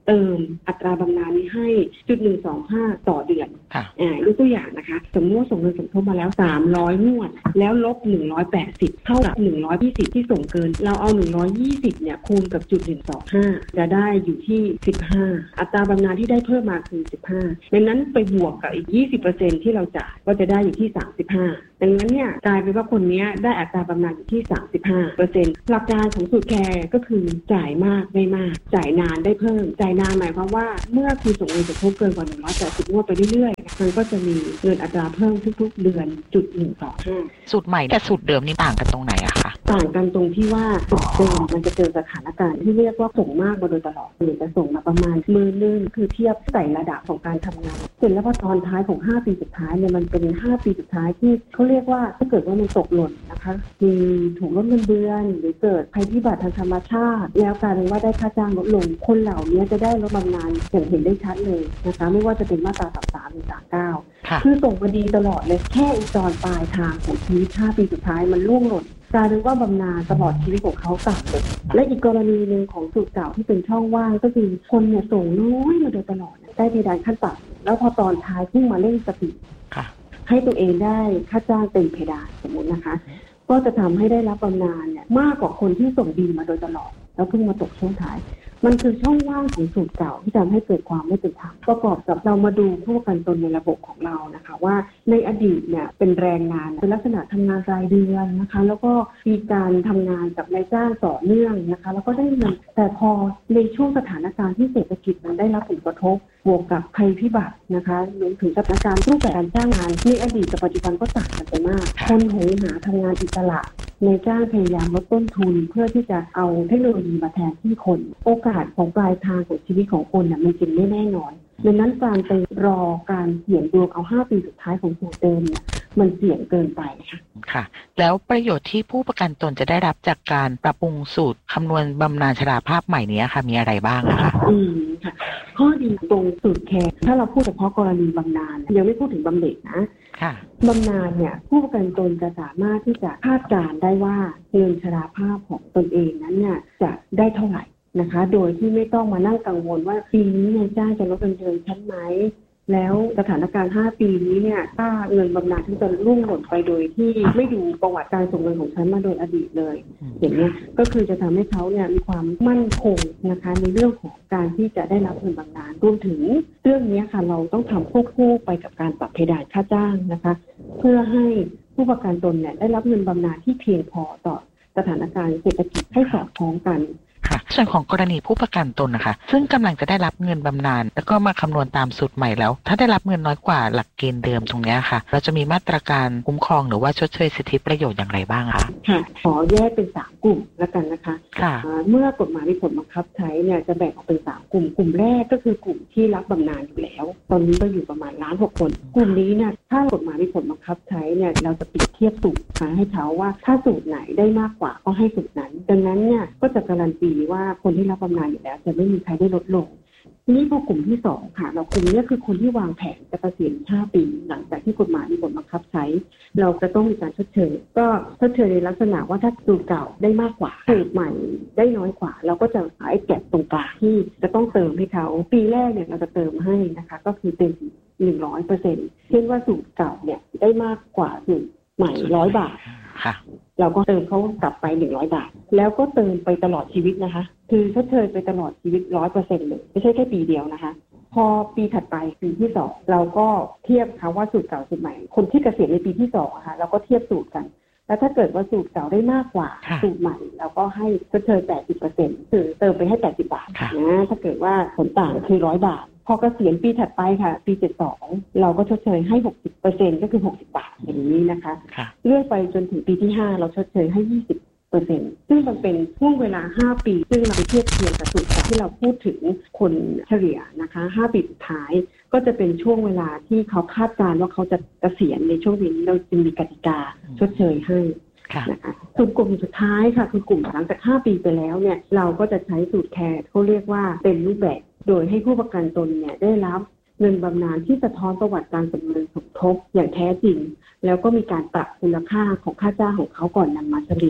เติมอัตราบำนาญนี้ให้ จุดหนึ่งสองห้า ต่อเดือนอ่ายกตัวอย่างนะคะสมมติว่าส่งเงินสมทบมาแล้วสามร้อยงวดแล้วลบหนึ่งร้อยแปดสิบเท่ากับหนึ่งร้อยยี่สิบที่ส่งเกินเราเอาหนึ่งร้อยยี่สิบเนี่ยคูณกับจุดหนึ่งสองห้าจะได้อยู่ที่สิบห้าอัตราบำนาญที่ได้เพิ่มมาคือสิบห้าดังนั้นไปบวกกับอีก ยี่สิบเปอร์เซ็นต์ ที่เราจ่ายก็จะได้อยู่ที่สามสิบห้าดังนั้นเนี่ยกลายเป็นว่าคนนี้ได้อัตราบำนาญอยู่ที่ สามสิบห้าเปอร์เซ็นต์ หลักการของสูตรแคร์ก็คือจ่ายมากได้มากจ่ายนานได้เพิ่มจ่ายนานหมายความว่าเมื่อคุณส่งเงินสมทบเกินกว่าหนึ่งร้อยแปดสิบงวดไปเรื่อยๆมันก็จะมีเงินอัตราเพิ่มทุกๆเดือนจุดหนึ่งสองห้าสูตรใหม่กับสูตรเดิมนี่ต่างกันตรงไหนอะคะต่างกันตรงที่ว่าสูตรเดิมมันจะเจอสถานการณ์ที่เรียกว่าส่งมากมาโดยตลอดหรือจะส่งมาประมาณมือนึงคือเทียบใส่ระดับของการทำงานเสร็จแล้วพอตอนท้ายของห้าปีสุดท้ายเนี่ยมันเป็นห้าปีสุดท้ายที่เขาเรียกว่าถ้าเกิดว่ามันตกหล่นนะคะมีถูกลดเงินเดือนหรือเกิดภัยพิบัติทางธรรมชาติแล้วกลายเป็นว่าได้ค่าจ้างลดลงคนเหล่านี้จะได้ลดบำนาญอย่างเห็นได้ชัดเลยนะคะไม่ว่าจะเป็นมาตราสามสิบสามหรือสามสิบเก้าคือส่งมาดีตลอดเลยแค่อีตอนปลายทางของชีวิตห้าปีสุดท้ายมันล่วงหล่นกลายเป็นว่าบำนาญตลอดชีวิตของเขาต่ำเลยและอีกกรณีหนึ่งของสูตรเก่าที่เป็นช่องว่างก็คือคนเนี่ยส่งน้อยมาโดยตลอดได้เพดานขั้นต่ำแล้วพอตอนท้ายพุ่งมาเร่งสปีดให้ตัวเองได้ค่าจ้างเต็มเพดานสมมตินะคะก็จะทำให้ได้รับบำนาญเนี่ยมากกว่าคนที่ส่งดีมาโดยตลอดแล้วเพิ่งมาตกช่วงท้ายมันคือช่องว่างของสูตรเก่าที่ทำให้เกิดความไม่เป็นธรรมประกอบกับเรามาดูผู้ประกันตนในระบบของเรานะคะว่าในอดีตเนี่ยเป็นแรงงานเป็นลักษณะทำงานรายเดือนนะคะแล้วก็มีการทำงานกับนายจ้างต่อเนื่องนะคะแล้วก็ได้เงินแต่พอในช่วงสถานการณ์ที่เศรษฐกิจมันได้รับผลกระทบบวกกับภัยพิบัตินะคะรวมถึงสถานการณ์รูปแบบการจ้างงานในอดีตกับปัจจุบันก็ต่างกันไปมากคนโหยหาทำงานอิสระในจ้างพยายามลดต้นทุนเพื่อที่จะเอาเทคโนโลยีมาแทนที่คนโอกาสของปลายทางของชีวิตของคนเนี่ยมันจริงไม่แน่นอนดังนั้นการไปรอการเสี่ยงดวงเอาห้าปีสุดท้ายของสูตรเดิมเนี่ยมันเสี่ยงเกินไปค่ะค่ะแล้วประโยชน์ที่ผู้ประกันตนจะได้รับจากการปรับปรุงสูตรคำนวณบำนาญชราภาพใหม่นี้ค่ะมีอะไรบ้างคะอืมค่ะข้อดีตรงสูตรแคร์ถ้าเราพูดเฉพาะกรณีบำนาญยังไม่พูดถึงบำเหน็จนะบำนาญเนี่ยผู้ประกันตนจะสามารถที่จะคาดการณ์ได้ว่าเงินชราภาพของตนเองนั้นเนี่ยจะได้เท่าไหร่นะคะโดยที่ไม่ต้องมานั่งกังวลว่าปีนี้นายจ้างจะลดเงินเดือนฉันไหมแล้วสถานการณ์ห้าปีนี้เนี่ยถ้าเงินบำนาญที่จะล่วงหล่นไปโดยที่ไม่ดูประวัติการส่งเงินของฉันมาโดยอดีตเลยอย่างนี้ก็คือจะทำให้เขาเนี่ยมีความมั่นคงนะคะในเรื่องของการที่จะได้รับเงินบำนาญรวมถึงเรื่องนี้ค่ะเราต้องทำควบคู่ไปกับการปรับเพดานค่าจ้างนะคะเพื่อให้ผู้ประกันตนเนี่ยได้รับเงินบำนาญที่เพียงพอต่อสถานการณ์เศรษฐกิจให้สอดคล้องกันค่ะส่วนของกรณีผู้ประกันตนนะคะซึ่งกำลังจะได้รับเงินบำนาญแล้วก็มาคำนวณตามสูตรใหม่แล้วถ้าได้รับเงินน้อยกว่าหลักเกณฑ์เดิมตรงนี้ค่ะเราจะมีมาตรการคุ้มครองหรือว่าชดเชยสิทธิประโยชน์อย่างไรบ้างคะค่ะขอแยกเป็นสามกลุ่มแล้วกันนะคะค่ะเมื่อกฎหมายมีผลบังคับใช้เนี่ยจะแบ่งออกเป็นสามกลุ่มกลุ่มแรกก็คือกลุ่มที่รับบำนาญอยู่แล้วตอนนี้ก็อยู่ประมาณล้านหกคนกลุ่มนี้เนี่ยถ้ากฎหมายมีผลบังคับใช้เนี่ยเราจะเปรียบเทียบสูตรให้เขาว่าถ้าสูตรไหนได้มากกว่าก็ให้สูตรนั้นดังนั้นเนี่ยก็จะการันตีว่าคนที่บำนาญอยู่แล้วจะไม่มีใครได้ลดลงทีนี้พอกลุ่มที่สองค่ะเรากลุ่มนี้คือคนที่วางแผนจะเกษียณห้าปีหลังจากที่กฎหมายมีผลบังคับใช้เราจะต้องมีการชดเชยก็ชดเชยในลักษณะว่าถ้าสูตรเก่าได้มากกว่าสูตรใหม่ได้น้อยกว่าเราก็จะหาไอ้แก็บตรงกลางที่จะต้องเติมให้เขาปีแรกเนี่ยเราจะเติมให้นะคะก็คือเต็มหนึ่งร้อยเปอร์เซ็นต์เช่นว่าสูตรเก่าเนี่ยได้มากกว่าสูตรใหม่ร้อยบาทเราก็เติมเขากลับไปหนึ่งร้อยบาทแล้วก็เติมไปตลอดชีวิตนะคะคือชดเชยไปตลอดชีวิต ร้อยเปอร์เซ็นต์ เลยไม่ใช่แค่ปีเดียวนะคะพอปีถัดไปปีที่สองเราก็เทียบค่ะว่าสูตรเก่าสูตรใหม่คนที่เกษียณในปีที่สองอะค่ะเราก็เทียบสูตรกันแล้วถ้าเกิดว่าสูตรเก่าได้มากกว่าสูตรใหม่เราก็ให้ชดเชย แปดสิบเปอร์เซ็นต์ คือเติมไปให้แปดสิบบาทนะถ้าเกิดว่าผลต่างคือร้อยบาทพอเกษียณปีถัดไปค่ะปีเจ็ดสิบสองเราก็ชดเชยให้ หกสิบเปอร์เซ็นต์ ก็คือหกสิบบาทอย่างนี้นะคะเลื่อนไปจนถึงปีที่ห้าเราชดเชยให้ยี่สิบเปอร์เซ็นต์ ซึ่งมันเป็นช่วงเวลาห้าปีซึ่งเราไปเทียบเทียบกับสูตรที่เราพูดถึงคนเฉลี่ยนะคะห้าปีสุดท้ายก็จะเป็นช่วงเวลาที่เขาคาดการณ์ว่าเขาจะเกษียณในช่วงนี้เราจึงมีกติกาชดเชยให้นะคะส่วนกลุ่มสุดท้ายค่ะคือกลุ่มหลังจากห้าปีไปแล้วเนี่ยเราก็จะใช้สูตรแคร์เขาเรียกว่าเป็นรูปแบบโดยให้ผู้ประกันตนเนี่ยได้รับเงินบำนาญที่สะท้อนประวัติการส่งเงินสมทบอย่างแท้จริงแล้วก็มีการปรับมูลค่าของค่าจ้างของเขาก่อนนำมาเฉลี่ย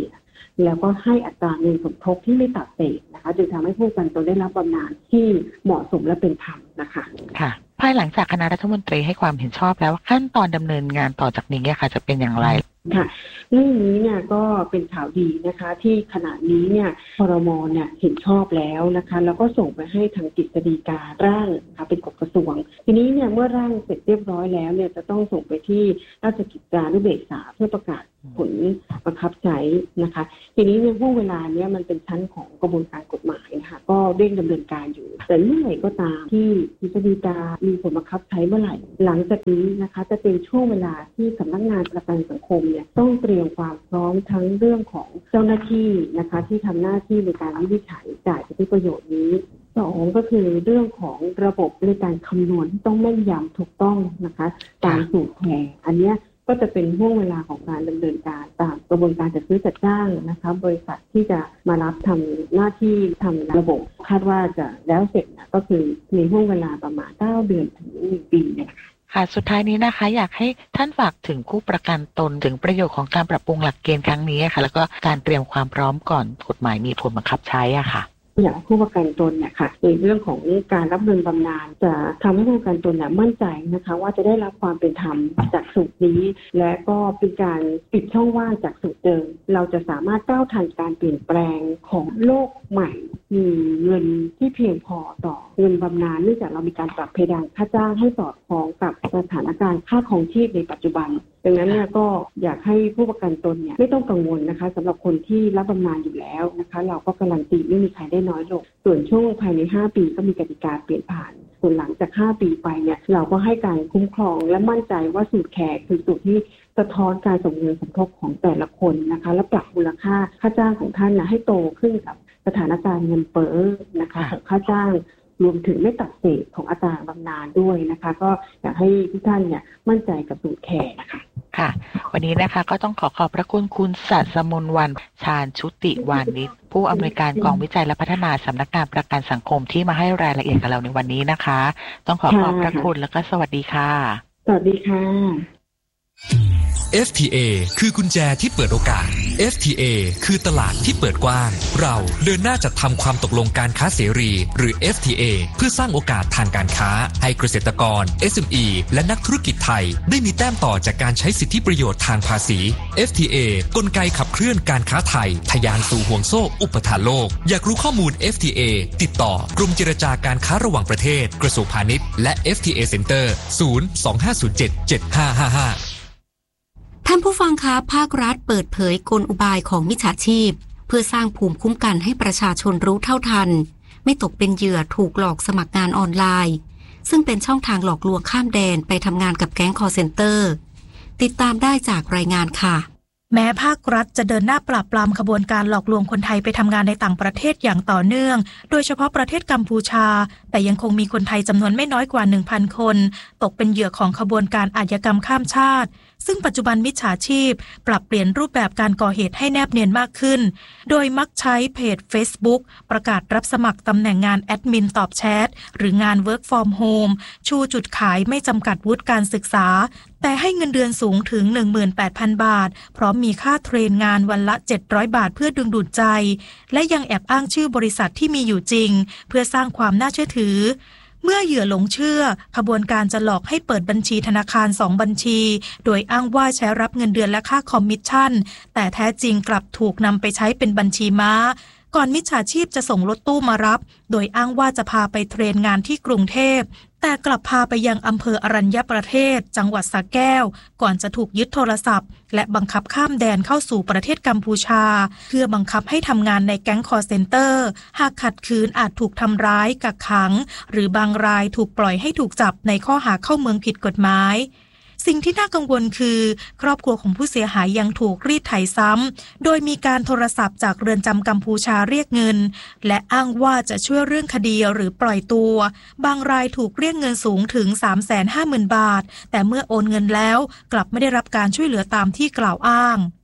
แล้วก็ให้อัตราเงินสมทบที่ไม่ตัดเศษนะคะจึงทำให้ผู้ประกันตนได้รับบำนาญที่เหมาะสมและเป็นธรรมนะคะค่ะภายหลังจากคณะรัฐมนตรีให้ความเห็นชอบแล้วขั้นตอนดำเนินงานต่อจากนี้ค่ะจะเป็นอย่างไรค่ะเรื่องนี้เนี่ยก็เป็นข่าวดีนะคะที่ขณะนี้เนี่ยครม.เนี่ยเห็นชอบแล้วนะคะแล้วก็ส่งไปให้ทางกฤษฎีการ่างนะคะเป็นกฎกระทรวงทีนี้เนี่ยเมื่อร่างเสร็จเรียบร้อยแล้วเนี่ยจะต้องส่งไปที่ราชกิจจานุเบกษาเพื่อประกาศผลบังคับใช้นะคะทีนี้ในห่วงเวลาเนี้ยมันเป็นชั้นของกระบวนการกฎหมายนะคะก็เร่งดำเนินการอยู่แต่เมื่อไหร่ก็ตามที่กฤษฎีกามีผลบังคับใช้เมื่อไหร่หลังจากนี้นะคะจะเป็นช่วงเวลาที่สำนักงานประกันสังคมเนี่ยต้องเตรียมความพร้อมทั้งเรื่องของเจ้าหน้าที่นะคะที่ทำหน้าที่ในการวินิจฉัยจ่ายสิทธิประโยชน์นี้สองก็คือเรื่องของระบบในการคำนวณที่ต้องแม่นยำถูกต้องนะคะตามสูตรแพงอันนี้ก็จะเป็นห่วงเวลาของการดำเนินการตามกระบวนการจัดซื้อจัดจ้างนะคะบริษัทที่จะมารับทำหน้าที่ทำระบบคาดว่าจะแล้วเสร็จนะก็คือมีห่วงเวลาประมาณเก้าเดือนถึงหนึ่งปีนะคะค่ะสุดท้ายนี้นะคะอยากให้ท่านฝากถึงผู้ประกันตนถึงประโยชน์ของการปรับปรุงหลักเกณฑ์ครั้งนี้ค่ะแล้วก็การเตรียมความพร้อมก่อนกฎหมายมีผลบังคับใช้อ่ะค่ะอย่างผู้ประกันตนเนี่ยค่ะในเรื่องของการรับเงินบำนาญจะทำให้ผู้ประกันตนเนี่ยมั่นใจนะคะว่าจะได้รับความเป็นธรรมจากสูตรนี้และก็เป็นการปิดช่องว่างจากสูตรเดิมเราจะสามารถก้าวทันการเปลี่ยนแปลงของโลกใหม่มีเงินที่เพียงพอต่อเงินบำนาญเนื่องจากเรามีการปรับเพดานค่าจ้างให้สอดคล้องกับสถานการณ์ค่าครองชีพในปัจจุบันดังนั้นเนี่ยก็อยากให้ผู้ประกันตนเนี่ยไม่ต้องกังวลนะคะสำหรับคนที่รับบำนาญอยู่แล้วนะคะเราก็การันตีไม่มีใครได้น้อยลงส่วนช่วงภายในห้าปีก็มีกติกาเปลี่ยนผ่านส่วนหลังจากห้าปีไปเนี่ยเราก็ให้การคุ้มครองและมั่นใจว่าสูตรแขกคือสูตรที่สะท้อนการสมเงินสมทบของแต่ละคนนะคะและปรับมูลค่าค่าจ้างของท่านนะให้โตขึ้นกับสถานการณ์เงินเฟ้อนะคะของค่าจ้างรวมถึงไม่ตัดเศษของอัตราบำนาญด้วยนะคะก็อยากให้ทุกท่านเนี่ยมั่นใจกับสูตรแขกนะคะค่ะวันนี้นะคะก็ต้องขอขอบพระคุณคุณศัสมนวรรณชาญชุติวานิชผู้อำนวยการกองวิจัยและพัฒนาสำนักงานประกันสังคมที่มาให้รายละเอียดกับเราในวันนี้นะคะต้องขอขอบพระคุณแล้วก็สวัสดีค่ะสวัสดีค่ะเอฟ ที เอ คือกุญแจที่เปิดโอกาส เอฟ ที เอ คือตลาดที่เปิดกว้างเราเดินหน้าจัดทำความตกลงการค้าเสรีหรือ เอฟ ที เอ เพื่อสร้างโอกาสทางการค้าให้เกษตรกร เอส เอ็ม อี และนักธุรกิจไทยได้มีแต้มต่อจากการใช้สิทธิประโยชน์ทางภาษี เอฟ ที เอ กลไกขับเคลื่อนการค้าไทยทะยานสู่ห่วงโซ่อุปทานโลกอยากรู้ข้อมูล เอฟ ที เอ ติดต่อกรมเจรจาการค้าระหว่างประเทศกระทรวงพาณิชย์และ เอฟ ที เอ Center ศูนย์ สอง ห้า ศูนย์ เจ็ด เจ็ด ห้า ห้า ห้าท่านผู้ฟังคะภาครัฐเปิดเผยกลอุบายของมิจฉาชีพเพื่อสร้างภูมิคุ้มกันให้ประชาชนรู้เท่าทันไม่ตกเป็นเหยื่อถูกหลอกสมัครงานออนไลน์ซึ่งเป็นช่องทางหลอกลวงข้ามแดนไปทำงานกับแก๊งคอลเซ็นเตอร์ติดตามได้จากรายงานค่ะแม้ภาครัฐจะเดินหน้าปราบปรามขบวนการหลอกลวงคนไทยไปทำงานในต่างประเทศอย่างต่อเนื่องโดยเฉพาะประเทศกัมพูชาแต่ยังคงมีคนไทยจำนวนไม่น้อยกว่า หนึ่งพัน คนตกเป็นเหยื่อของขบวนการอาชญากรรมข้ามชาติซึ่งปัจจุบันมิจฉาชีพปรับเปลี่ยนรูปแบบการก่อเหตุให้แนบเนียนมากขึ้นโดยมักใช้เพจ Facebook ประกาศรับสมัครตำแหน่งงานแอดมินตอบแชทหรืองาน Work from Home ชูจุดขายไม่จำกัดวุฒิการศึกษาแต่ให้เงินเดือนสูงถึง หนึ่งหมื่นแปดพัน บาทพร้อมมีค่าเทรนงานวันละเจ็ดร้อยบาทเพื่อดึงดูดใจและยังแอบอ้างชื่อบริษัทที่มีอยู่จริงเพื่อสร้างความน่าเชื่อถือเมื่อเหยื่อหลงเชื่อขบวนการจะหลอกให้เปิดบัญชีธนาคารสองบัญชีโดยอ้างว่าใช้รับเงินเดือนและค่าคอมมิชชั่นแต่แท้จริงกลับถูกนำไปใช้เป็นบัญชีม้าก่อนมิจฉาชีพจะส่งรถตู้มารับโดยอ้างว่าจะพาไปเทรนงานที่กรุงเทพแต่กลับพาไปยังอำเภออรัญญประเทศจังหวัดสระแก้วก่อนจะถูกยึดโทรศัพท์และบังคับข้ามแดนเข้าสู่ประเทศกัมพูชาเพื่อบังคับให้ทำงานในแก๊งคอลเซ็นเตอร์หากขัดขืนอาจถูกทำร้ายกักขังหรือบางรายถูกปล่อยให้ถูกจับในข้อหาเข้าเมืองผิดกฎหมายสิ่งที่น่ากังวลคือครอบครัวของผู้เสียหายยังถูกรีดไถซ้ำโดยมีการโทรศัพท์จากเรือนจำกัมพูชาเรียกเงินและอ้างว่าจะช่วยเรื่องคดีหรือปล่อยตัวบางรายถูกเรียกเงินสูงถึง สามแสนห้าหมื่น บาทแต่เมื่อโอนเงินแล้วกลับไม่ได้รับการช่วยเหลือตามที่กล่าวอ้าง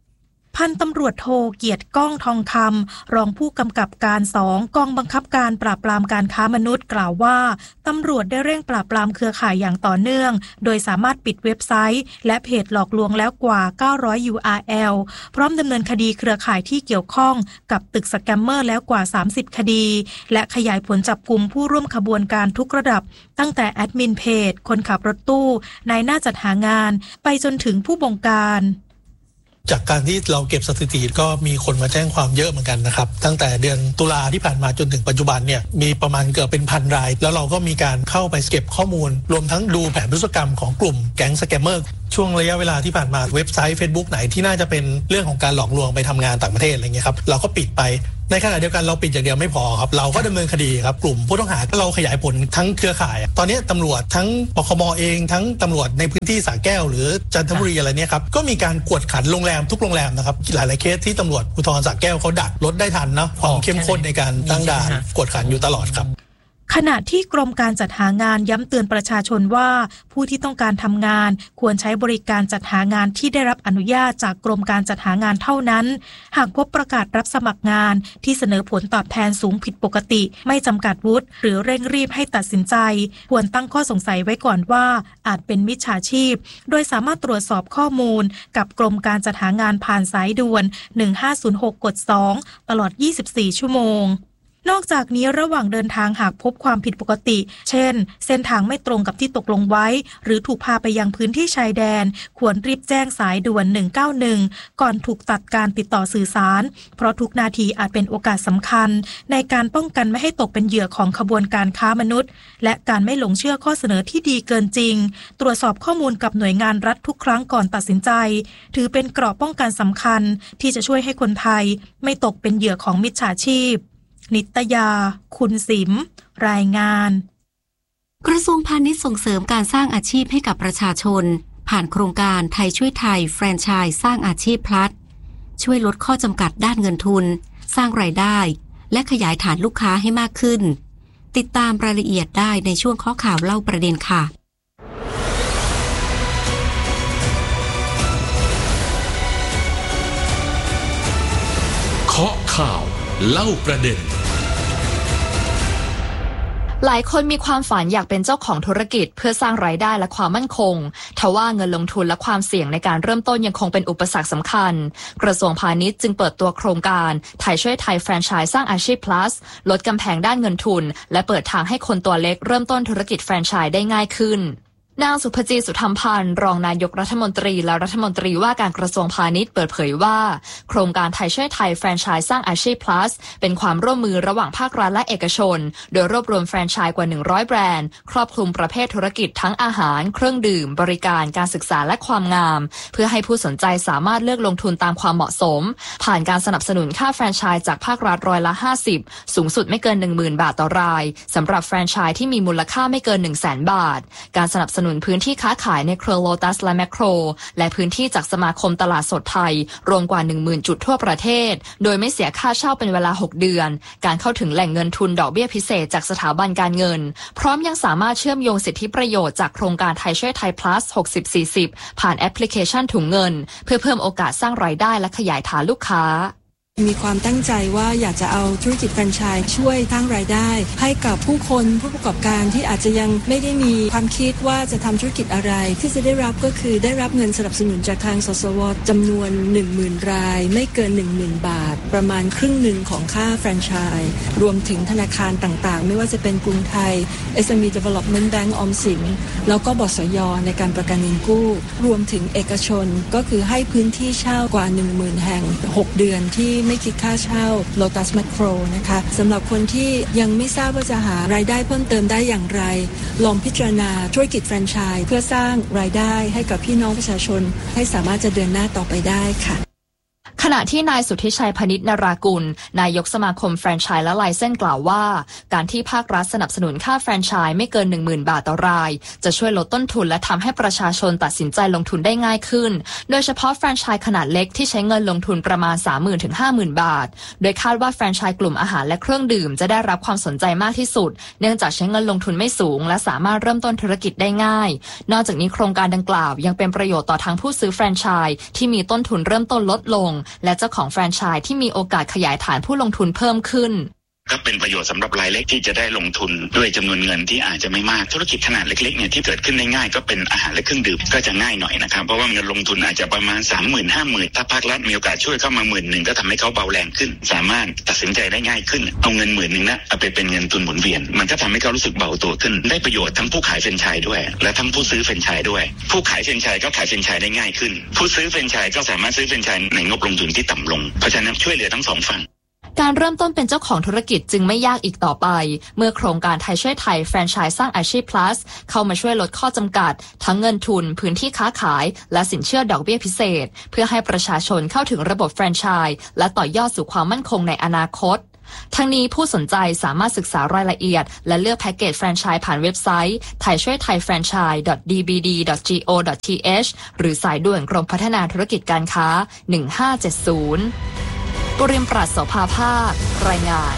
พันตำรวจโทเกียรติก้องทองคำรองผู้กำกับการสองกองบังคับการปราบปรามการค้ามนุษย์กล่าวว่าตำรวจได้เร่งปราบปรามเครือข่ายอย่างต่อเนื่องโดยสามารถปิดเว็บไซต์และเพจหลอกลวงแล้วกว่าเก้าร้อย ยู อาร์ แอล พร้อมดำเนินคดีเครือข่ายที่เกี่ยวข้องกับตึกสแกมเมอร์แล้วกว่าสามสิบคดีและขยายผลจับกุมผู้ร่วมขบวนการทุกระดับตั้งแต่แอดมินเพจคนขับรถตู้นายหน้าจัดหางานไปจนถึงผู้บงการจากการที่เราเก็บสถิติก็มีคนมาแจ้งความเยอะเหมือนกันนะครับตั้งแต่เดือนตุลาที่ผ่านมาจนถึงปัจจุบันเนี่ยมีประมาณเกือบเป็นพันรายแล้วเราก็มีการเข้าไปเก็บข้อมูลรวมทั้งดูแผนพฤติกรรมของกลุ่มแก๊งสแกมเมอร์ช่วงระยะเวลาที่ผ่านมาเว็บไซต์ Facebook ไหนที่น่าจะเป็นเรื่องของการหลอกลวงไปทำงานต่างประเทศอะไรเงี้ยครับเราก็ปิดไปในขณะเดียวกันเราปิดอย่างเดียวไม่พอครับเราก็ดำเนินคดีครับกลุ่มผู้ต้องหาเราขยายผลทั้งเครือข่ายตอนนี้ตำรวจทั้งปคมเองทั้งตำรวจในพื้นที่สระแก้วหรือจันทบุรีอะไรเนี่ยครับก็มีการกวดขันโรงแรมทุกโรงแรมนะครับหลายๆเคสที่ตำรวจภูธรสระแก้วเขาดักรถได้ทันนะความเข้มข้นในการตั้งด่านกวดขันอยู่ตลอดครับขณะที่กรมการจัดหางานย้ำเตือนประชาชนว่าผู้ที่ต้องการทำงานควรใช้บริการจัดหางานที่ได้รับอนุญาตจากกรมการจัดหางานเท่านั้นหากพบประกาศรับสมัครงานที่เสนอผลตอบแทนสูงผิดปกติไม่จำกัดวุฒิหรือเร่งรีบให้ตัดสินใจควรตั้งข้อสงสัยไว้ก่อนว่าอาจเป็นมิจฉาชีพโดยสามารถตรวจสอบข้อมูลกับกรมการจัดหางานผ่านสายด่วนหนึ่งห้าศูนย์หกกดสองตลอดยี่สิบสี่ชั่วโมงนอกจากนี้ระหว่างเดินทางหากพบความผิดปกติเช่นเส้นทางไม่ตรงกับที่ตกลงไว้หรือถูกพาไปยังพื้นที่ชายแดนควรรีบแจ้งสายด่วนหนึ่งเก้าหนึ่งก่อนถูกตัดการติดต่อสื่อสารเพราะทุกนาทีอาจเป็นโอกาสสำคัญในการป้องกันไม่ให้ตกเป็นเหยื่อของขบวนการค้ามนุษย์และการไม่หลงเชื่อข้อเสนอที่ดีเกินจริงตรวจสอบข้อมูลกับหน่วยงานรัฐทุกครั้งก่อนตัดสินใจถือเป็นเกราะป้องกันสำคัญที่จะช่วยให้คนไทยไม่ตกเป็นเหยื่อของมิจฉาชีพนิตยาคุณสิมรายงานกระทรวงพาณิชย์ส่งเสริมการสร้างอาชีพให้กับประชาชนผ่านโครงการไทยช่วยไทยแฟรนไชส์สร้างอาชีพพลัดช่วยลดข้อจำกัดด้านเงินทุนสร้างรายได้และขยายฐานลูกค้าให้มากขึ้นติดตามรายละเอียดได้ในช่วงข้อข่าวเล่าประเด็นค่ะเคาะข่าวเล่าประเด็นหลายคนมีความฝันอยากเป็นเจ้าของธุรกิจเพื่อสร้างรายได้และความมั่นคงทว่าเงินลงทุนและความเสี่ยงในการเริ่มต้นยังคงเป็นอุปสรรคสำคัญกระทรวงพาณิชย์จึงเปิดตัวโครงการไทยช่วยไทยแฟรนไชส์สร้างอาชีพ plus ลดกำแพงด้านเงินทุนและเปิดทางให้คนตัวเล็กเริ่มต้นธุรกิจแฟรนไชส์ได้ง่ายขึ้นนางสุภจีสุธรรมพันธ์รองนายกรัฐมนตรีและรัฐมนตรีว่าการกระทรวงพาณิชย์เปิดเผยว่าโครงการไทยช่วยไทยแฟรนไชส์สร้างอาชีพ plus เป็นความร่วมมือระหว่างภาครัฐและเอกชนโดยรวบรวมแฟรนไชส์กว่าหนึ่งร้อยแบรนด์ครอบคลุมประเภทธุรกิจทั้งอาหารเครื่องดื่มบริการการศึกษาและความงามเพื่อให้ผู้สนใจสามารถเลือกลงทุนตามความเหมาะสมผ่านการสนับสนุนค่าแฟรนไชส์จากภาครัฐร้อยละห้าสิบสูงสุดไม่เกิน หนึ่งหมื่น บาทต่อรายสำหรับแฟรนไชส์ที่มีมูลค่าไม่เกิน หนึ่งแสน บาทการสนับสนุนพื้นที่ค้าขายในเครือโลตัสและแมคโครและพื้นที่จากสมาคมตลาดสดไทยรวมกว่า หนึ่งหมื่น จุดทั่วประเทศโดยไม่เสียค่าเช่าเป็นเวลาหกเดือนการเข้าถึงแหล่งเงินทุนดอกเบี้ยพิเศษจากสถาบันการเงินพร้อมยังสามารถเชื่อมโยงสิทธิประโยชน์จากโครงการไทยช่วยไทย plus หกสิบ สี่สิบผ่านแอปพลิเคชันถุงเงินเพื่อเพิ่มโอกาสสร้างรายได้และขยายฐานลูกค้ามีความตั้งใจว่าอยากจะเอาธุรกิจแฟรนไชส์ช่วยสร้างรายได้ให้กับผู้คนผู้ประกอบการที่อาจจะยังไม่ได้มีความคิดว่าจะทำธุรกิจอะไรที่จะได้รับก็คือได้รับเงินสนับสนุนจากทางสสวจำนวน หนึ่งหมื่น รายไม่เกิน หนึ่งหมื่น บาทประมาณครึ่งหนึ่งของค่าแฟรนไชส์รวมถึงธนาคารต่างๆไม่ว่าจะเป็นกรุงไทย เอส เอ็ม อี Development Bank ออมสินแล้วก็บสย.ในการประกันเงินกู้รวมถึงเอกชนก็คือให้พื้นที่เช่ากว่า หนึ่งหมื่น แห่งหกเดือนที่ไม่คิดค่าเช่า Lotus Macro นะคะสำหรับคนที่ยังไม่ทราบว่าจะหารายได้เพิ่มเติมได้อย่างไรลองพิจารณาธุรกิจแฟรนไชส์เพื่อสร้างรายได้ให้กับพี่น้องประชาชนให้สามารถจะเดินหน้าต่อไปได้ค่ะขณะที่นายสุทธิชัยพนิษฐ์นรากุลนายกสมาคมแฟรนไชส์และไลเซนส์กล่าวว่าการที่ภาครัฐสนับสนุนค่าแฟรนไชส์ไม่เกิน หนึ่งหมื่น บาทต่อรายจะช่วยลดต้นทุนและทำให้ประชาชนตัดสินใจลงทุนได้ง่ายขึ้นโดยเฉพาะแฟรนไชส์ขนาดเล็กที่ใช้เงินลงทุนประมาณ สามหมื่น ถึง ห้าหมื่น บาทโดยคาดว่าแฟรนไชส์กลุ่มอาหารและเครื่องดื่มจะได้รับความสนใจมากที่สุดเนื่องจากใช้เงินลงทุนไม่สูงและสามารถเริ่มต้นธุรกิจได้ง่ายนอกจากนี้โครงการดังกล่าวยังเป็นประโยชน์ต่อทั้งผู้ซื้อแฟรนไชส์ที่มีต้นทุนเริ่มต้นลดลงและเจ้าของแฟรนไชส์ที่มีโอกาสขยายฐานผู้ลงทุนเพิ่มขึ้นก็เป็นประโยชน์สำหรับรายเล็กที่จะได้ลงทุนด้วยจำนวนเงินที่อาจจะไม่มากธุรกิจขนาดเล็กๆเนี่ยที่เกิดขึ้นได้ง่ายก็เป็นอาหารและเครื่องดื่มก็จะง่ายหน่อยนะครับเพราะว่าเงินลงทุนอาจจะประมาณ สามหมื่น ห้าหมื่น ถ้าภาครัฐมีโอกาสช่วยเข้ามาหมื่นหนึ่งก็ทำให้เขาเบาแรงขึ้นสามารถตัดสินใจได้ง่ายขึ้นเอาเงินหมื่นหนึ่งนะเอาไปเป็นเงินทุนหมุนเวียนมันก็ทำให้เขารู้สึกเบาตัวขึ้นได้ประโยชน์ทั้งผู้ขายแฟรนไชส์ด้วยและทั้งผู้ซื้อแฟรนไชส์ด้วยผู้ขายแฟรนไชส์ก็ขายแฟรนไชส์ได้ง่ายขึ้นผู้ซื้อแฟรนไชส์ก็สามารถซื้อแฟรนไชส์ในงบลงทุนที่ต่ำลงเพราะฉะนั้นช่วยเหลือทั้งสองฝั่งการเริ่มต้นเป็นเจ้าของธุรกิจจึงไม่ยากอีกต่อไปเมื่อโครงการไทยช่วยไทยแฟรนไชส์สร้างอาชีพ plus เข้ามาช่วยลดข้อจำกัดทั้งเงินทุนพื้นที่ค้าขายและสินเชื่อดอกเบี้ยพิเศษเพื่อให้ประชาชนเข้าถึงระบบแฟรนไชส์และต่อยอดสู่ความมั่นคงในอนาคตทั้งนี้ผู้สนใจสามารถศึกษารายละเอียดและเลือกแพ็กเกจแฟรนไชส์ผ่านเว็บไซต์ไทยช่วยไทยแฟรนไชส์ ดอท ดี บี ดี ดอท จี โอ ดอท ที เอช หรือสายด่วนกรมพัฒนาธุรกิจการค้าหนึ่งห้าเจ็ดศูนย์ปุริมปราศโสภาภาครายงาน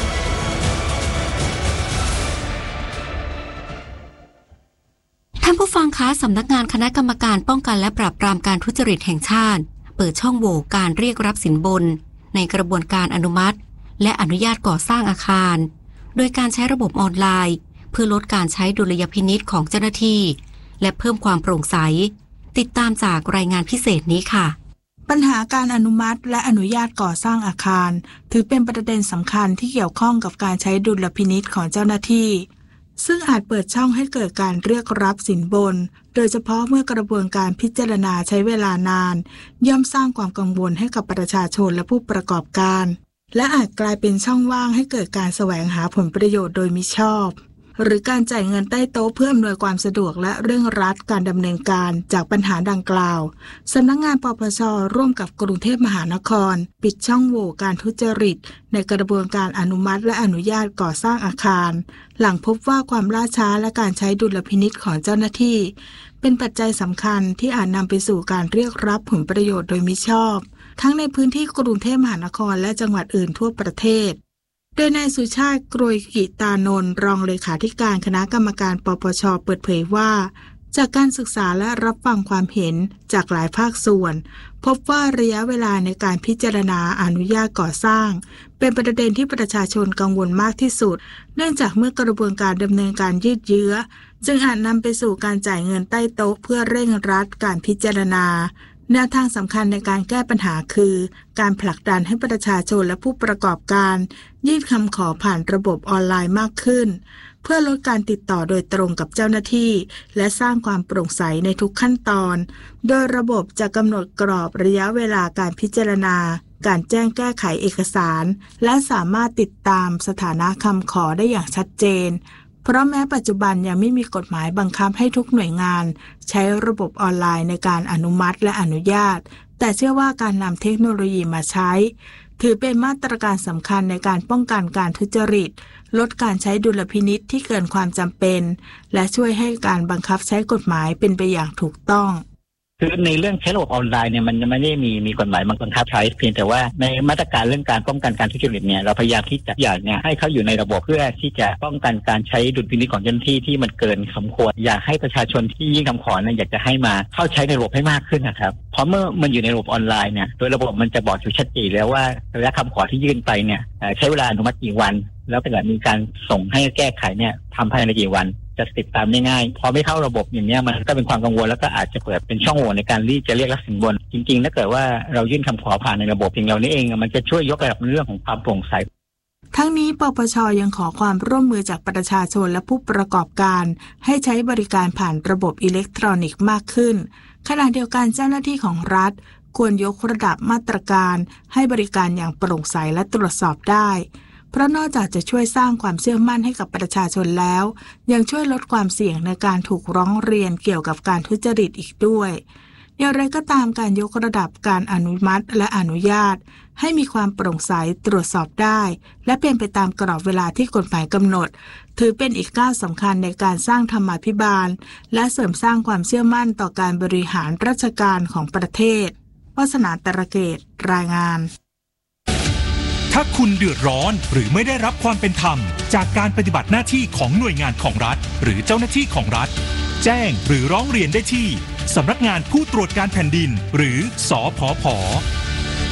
ท่านผู้ฟังคะสำนักงานคณะกรรมการป้องกันและปราบปรามการทุจริตแห่งชาติเปิดช่องโหว่การเรียกรับสินบนในกระบวนการอนุมัติและอนุญาตก่อสร้างอาคารโดยการใช้ระบบออนไลน์เพื่อลดการใช้ดุลยพินิจของเจ้าหน้าที่และเพิ่มความโปร่งใสติดตามจากรายงานพิเศษนี้ค่ะปัญหาการอนุมัติและอนุญาตก่อสร้างอาคารถือเป็นประเด็นสำคัญที่เกี่ยวข้องกับการใช้ดุลพินิจของเจ้าหน้าที่ซึ่งอาจเปิดช่องให้เกิดการเรียกรับสินบนโดยเฉพาะเมื่อกระบวนการพิจารณาใช้เวลานานย่อมสร้างความกังวลให้กับประชาชนและผู้ประกอบการและอาจกลายเป็นช่องว่างให้เกิดการแสวงหาผลประโยชน์โดยมิชอบหรือการจ่ายเงินใต้โต๊ะเพื่ออำนวยความสะดวกและเร่งรัดการดำเนินการจากปัญหาดังกล่าวสำนักงานปปช.ร่วมกับกรุงเทพมหานครปิดช่องโหว่การทุจริตในกระบวนการอนุมัติและอนุญาตก่อสร้างอาคารหลังพบว่าความล่าช้าและการใช้ดุลพินิจของเจ้าหน้าที่เป็นปัจจัยสำคัญที่อาจนำไปสู่การเรียกรับผลประโยชน์โดยมิชอบทั้งในพื้นที่กรุงเทพมหานครและจังหวัดอื่นทั่วประเทศโดยนายสุชาติกรวยกิตานนท์รองเลขาธิการคณะกรรมการปปช.เปิดเผยว่าจากการศึกษาและรับฟังความเห็นจากหลายภาคส่วนพบว่าระยะเวลาในการพิจารณาอนุญาตก่อสร้างเป็นประเด็นที่ประชาชนกังวลมากที่สุดเนื่องจากเมื่อกระบวนการดำเนินการยืดเยื้อจึงอาจนำไปสู่การจ่ายเงินใต้โต๊ะเพื่อเร่งรัดการพิจารณาแนวทางสำคัญในการแก้ปัญหาคือการผลักดันให้ประชาชนและผู้ประกอบการยื่นคำขอผ่านระบบออนไลน์มากขึ้นเพื่อลดการติดต่อโดยตรงกับเจ้าหน้าที่และสร้างความโปร่งใสในทุกขั้นตอนโดยระบบจะกำหนดกรอบระยะเวลาการพิจารณาการแจ้งแก้ไขเอกสารและสามารถติดตามสถานะคำขอได้อย่างชัดเจนเพราะแม้ปัจจุบันยังไม่มีกฎหมายบังคับให้ทุกหน่วยงานใช้ระบบออนไลน์ในการอนุมัติและอนุญาตแต่เชื่อว่าการนำเทคโนโลยีมาใช้ถือเป็นมาตรการสำคัญในการป้องกันการทุจริตลดการใช้ดุลพินิจที่เกินความจำเป็นและช่วยให้การบังคับใช้กฎหมายเป็นไปอย่างถูกต้องคือในเรื่องใช้ระบบออนไลน์เนี่ยมันไม่ได้มีมีกฎหมายบังคับใช้เพียงแต่ว่าในมาตรการเรื่องการป้องกันการทุจริตเนี่ยเราพยายามที่จะอยากเนี่ยให้เขาอยู่ในระบบเพื่อที่จะป้องกันการใช้ดุลพินิจของเจ้าหน้าที่ที่มันเกินสมควรอยากให้ประชาชนที่ยื่นคำขอเนี่ยอยากจะให้มาเข้าใช้ในระบบให้มากขึ้นนะครับเพราะเมื่อมันอยู่ในระบบออนไลน์เนี่ยโดยระบบมันจะบอกอยู่ชัดเจนแล้วว่าระยะคำขอที่ยื่นไปเนี่ยใช้เวลาอนุมัติกี่วันแล้วถ้าเกิดมีการส่งให้แก้ไขเนี่ยทำภายในกี่วันจะติดตามได้ง่ายพอไม่เข้าระบบอย่างนี้มันก็เป็นความกังวลแล้วก็อาจจะเปิดเป็นช่องโหว่ในการที่จะเรียกรับสินบนจริงๆถ้าเกิดว่าเรายื่นคำขอผ่านในระบบเพียงเรานี้เองมันจะช่วยยกระดับเรื่องของความโปร่งใสทั้งนี้ปปช.ยังขอความร่วมมือจากประชาชนและผู้ประกอบการให้ใช้บริการผ่านระบบอิเล็กทรอนิกส์มากขึ้นขณะเดียวกันเจ้าหน้าที่ของรัฐควรยกระดับมาตรการให้บริการอย่างโปร่งใสและตรวจสอบได้เพราะนอกจากจะช่วยสร้างความเชื่อมั่นให้กับประชาชนแล้วยังช่วยลดความเสี่ยงในการถูกร้องเรียนเกี่ยวกับการทุจริตอีกด้วยอย่างไรก็ตามการยกระดับการอนุมัติและอนุญาตให้มีความโปร่งใสตรวจสอบได้และเป็นไปตามกรอบเวลาที่กฎหมายกำหนดถือเป็นอีกก้าวสำคัญในการสร้างธรรมาภิบาลและเสริมสร้างความเชื่อมั่นต่อการบริหารราชการของประเทศวาสนาตระเกตรายงานถ้าคุณเดือดร้อนหรือไม่ได้รับความเป็นธรรมจากการปฏิบัติหน้าที่ของหน่วยงานของรัฐหรือเจ้าหน้าที่ของรัฐแจ้งหรือร้องเรียนได้ที่สำนักงานผู้ตรวจการแผ่นดินหรือสผผ.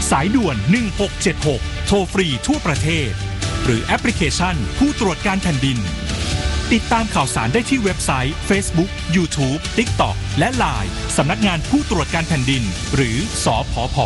สายด่วนหนึ่งหกเจ็ดหกโทรฟรีทั่วประเทศหรือแอปพลิเคชันผู้ตรวจการแผ่นดินติดตามข่าวสารได้ที่เว็บไซต์ Facebook YouTube TikTok และ ไลน์ สำนักงานผู้ตรวจการแผ่นดินหรือสผผ.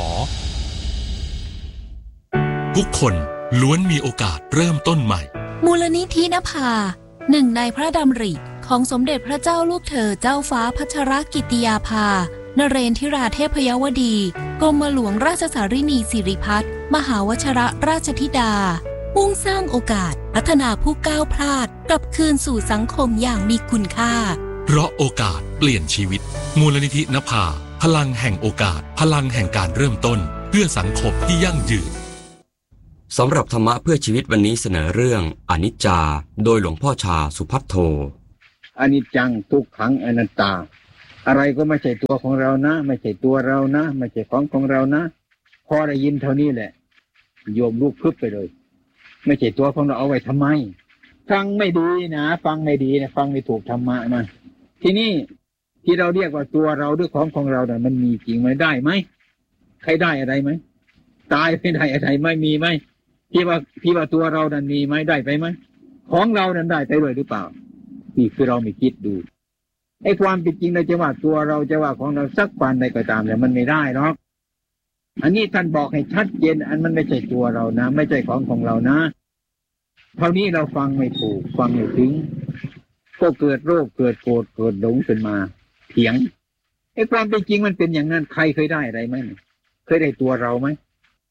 ทุกคนล้วนมีโอกาสเริ่มต้นใหม่มูลนิธินภาหนึ่งในพระดำริของสมเด็จพระเจ้าลูกเธอเจ้าฟ้าพัชรกิติยาภานเรนทิราเทพยวดีกรมหลวงราชสารินีสิริพัฒน์มหาวชรราชธิดามุ่งสร้างโอกาสพัฒนาผู้ก้าวพลาดกลับคืนสู่สังคมอย่างมีคุณค่าเพราะโอกาสเปลี่ยนชีวิตมูลนิธินภาพลังแห่งโอกาสพลังแห่งการเริ่มต้นเพื่อสังคมที่ยั่งยืนสำหรับธรรมะเพื่อชีวิตวันนี้เสนอเรื่องอนิจจาโดยหลวงพ่อชาสุภัทโทอนิจจังทุกขังอนัตตาอะไรก็ไม่ใช่ตัวของเรานะไม่ใช่ตัวเรานะไม่ใช่ของของเรานะพอได้ยินเท่านี้แหละโยมลุกพึบไปเลยไม่ใช่ตัวของเราเอาไว้ทำไมฟังไม่ดีนะฟังไม่ดีนะฟังไม่ถูกธรรมะนะทีนี้ที่เราเรียกว่าตัวเราด้วยของของเราเนี่ยมันมีจริงไหมได้ไหมใครได้อะไรไหมตายไม่ได้อะไรไม่มีไหมที่ว่าที่ว่าตัวเรานั้นมีไหมได้ไปไหมของเรานั้นได้ไปด้วยหรือเปล่านี่คือเราไม่คิดดูไอ้ความเป็นจริงเราจะว่าตัวเราจะว่าของเราสักวันใดก็ตามเนี่ยมันไม่ได้หรอกอันนี้ท่านบอกให้ชัดเจนอันมันไม่ใช่ตัวเรานะไม่ใช่ของของเรานะเท่านี้เราฟังไม่ถูกฟังไม่ถึงก็เกิดโรคเกิดโกรธเกิดหลงขึ้นมาเถียงไอ้ความเป็นจริงมันเป็นอย่างนั้นใครเคยได้อะไรไหมเคยได้ตัวเราไหม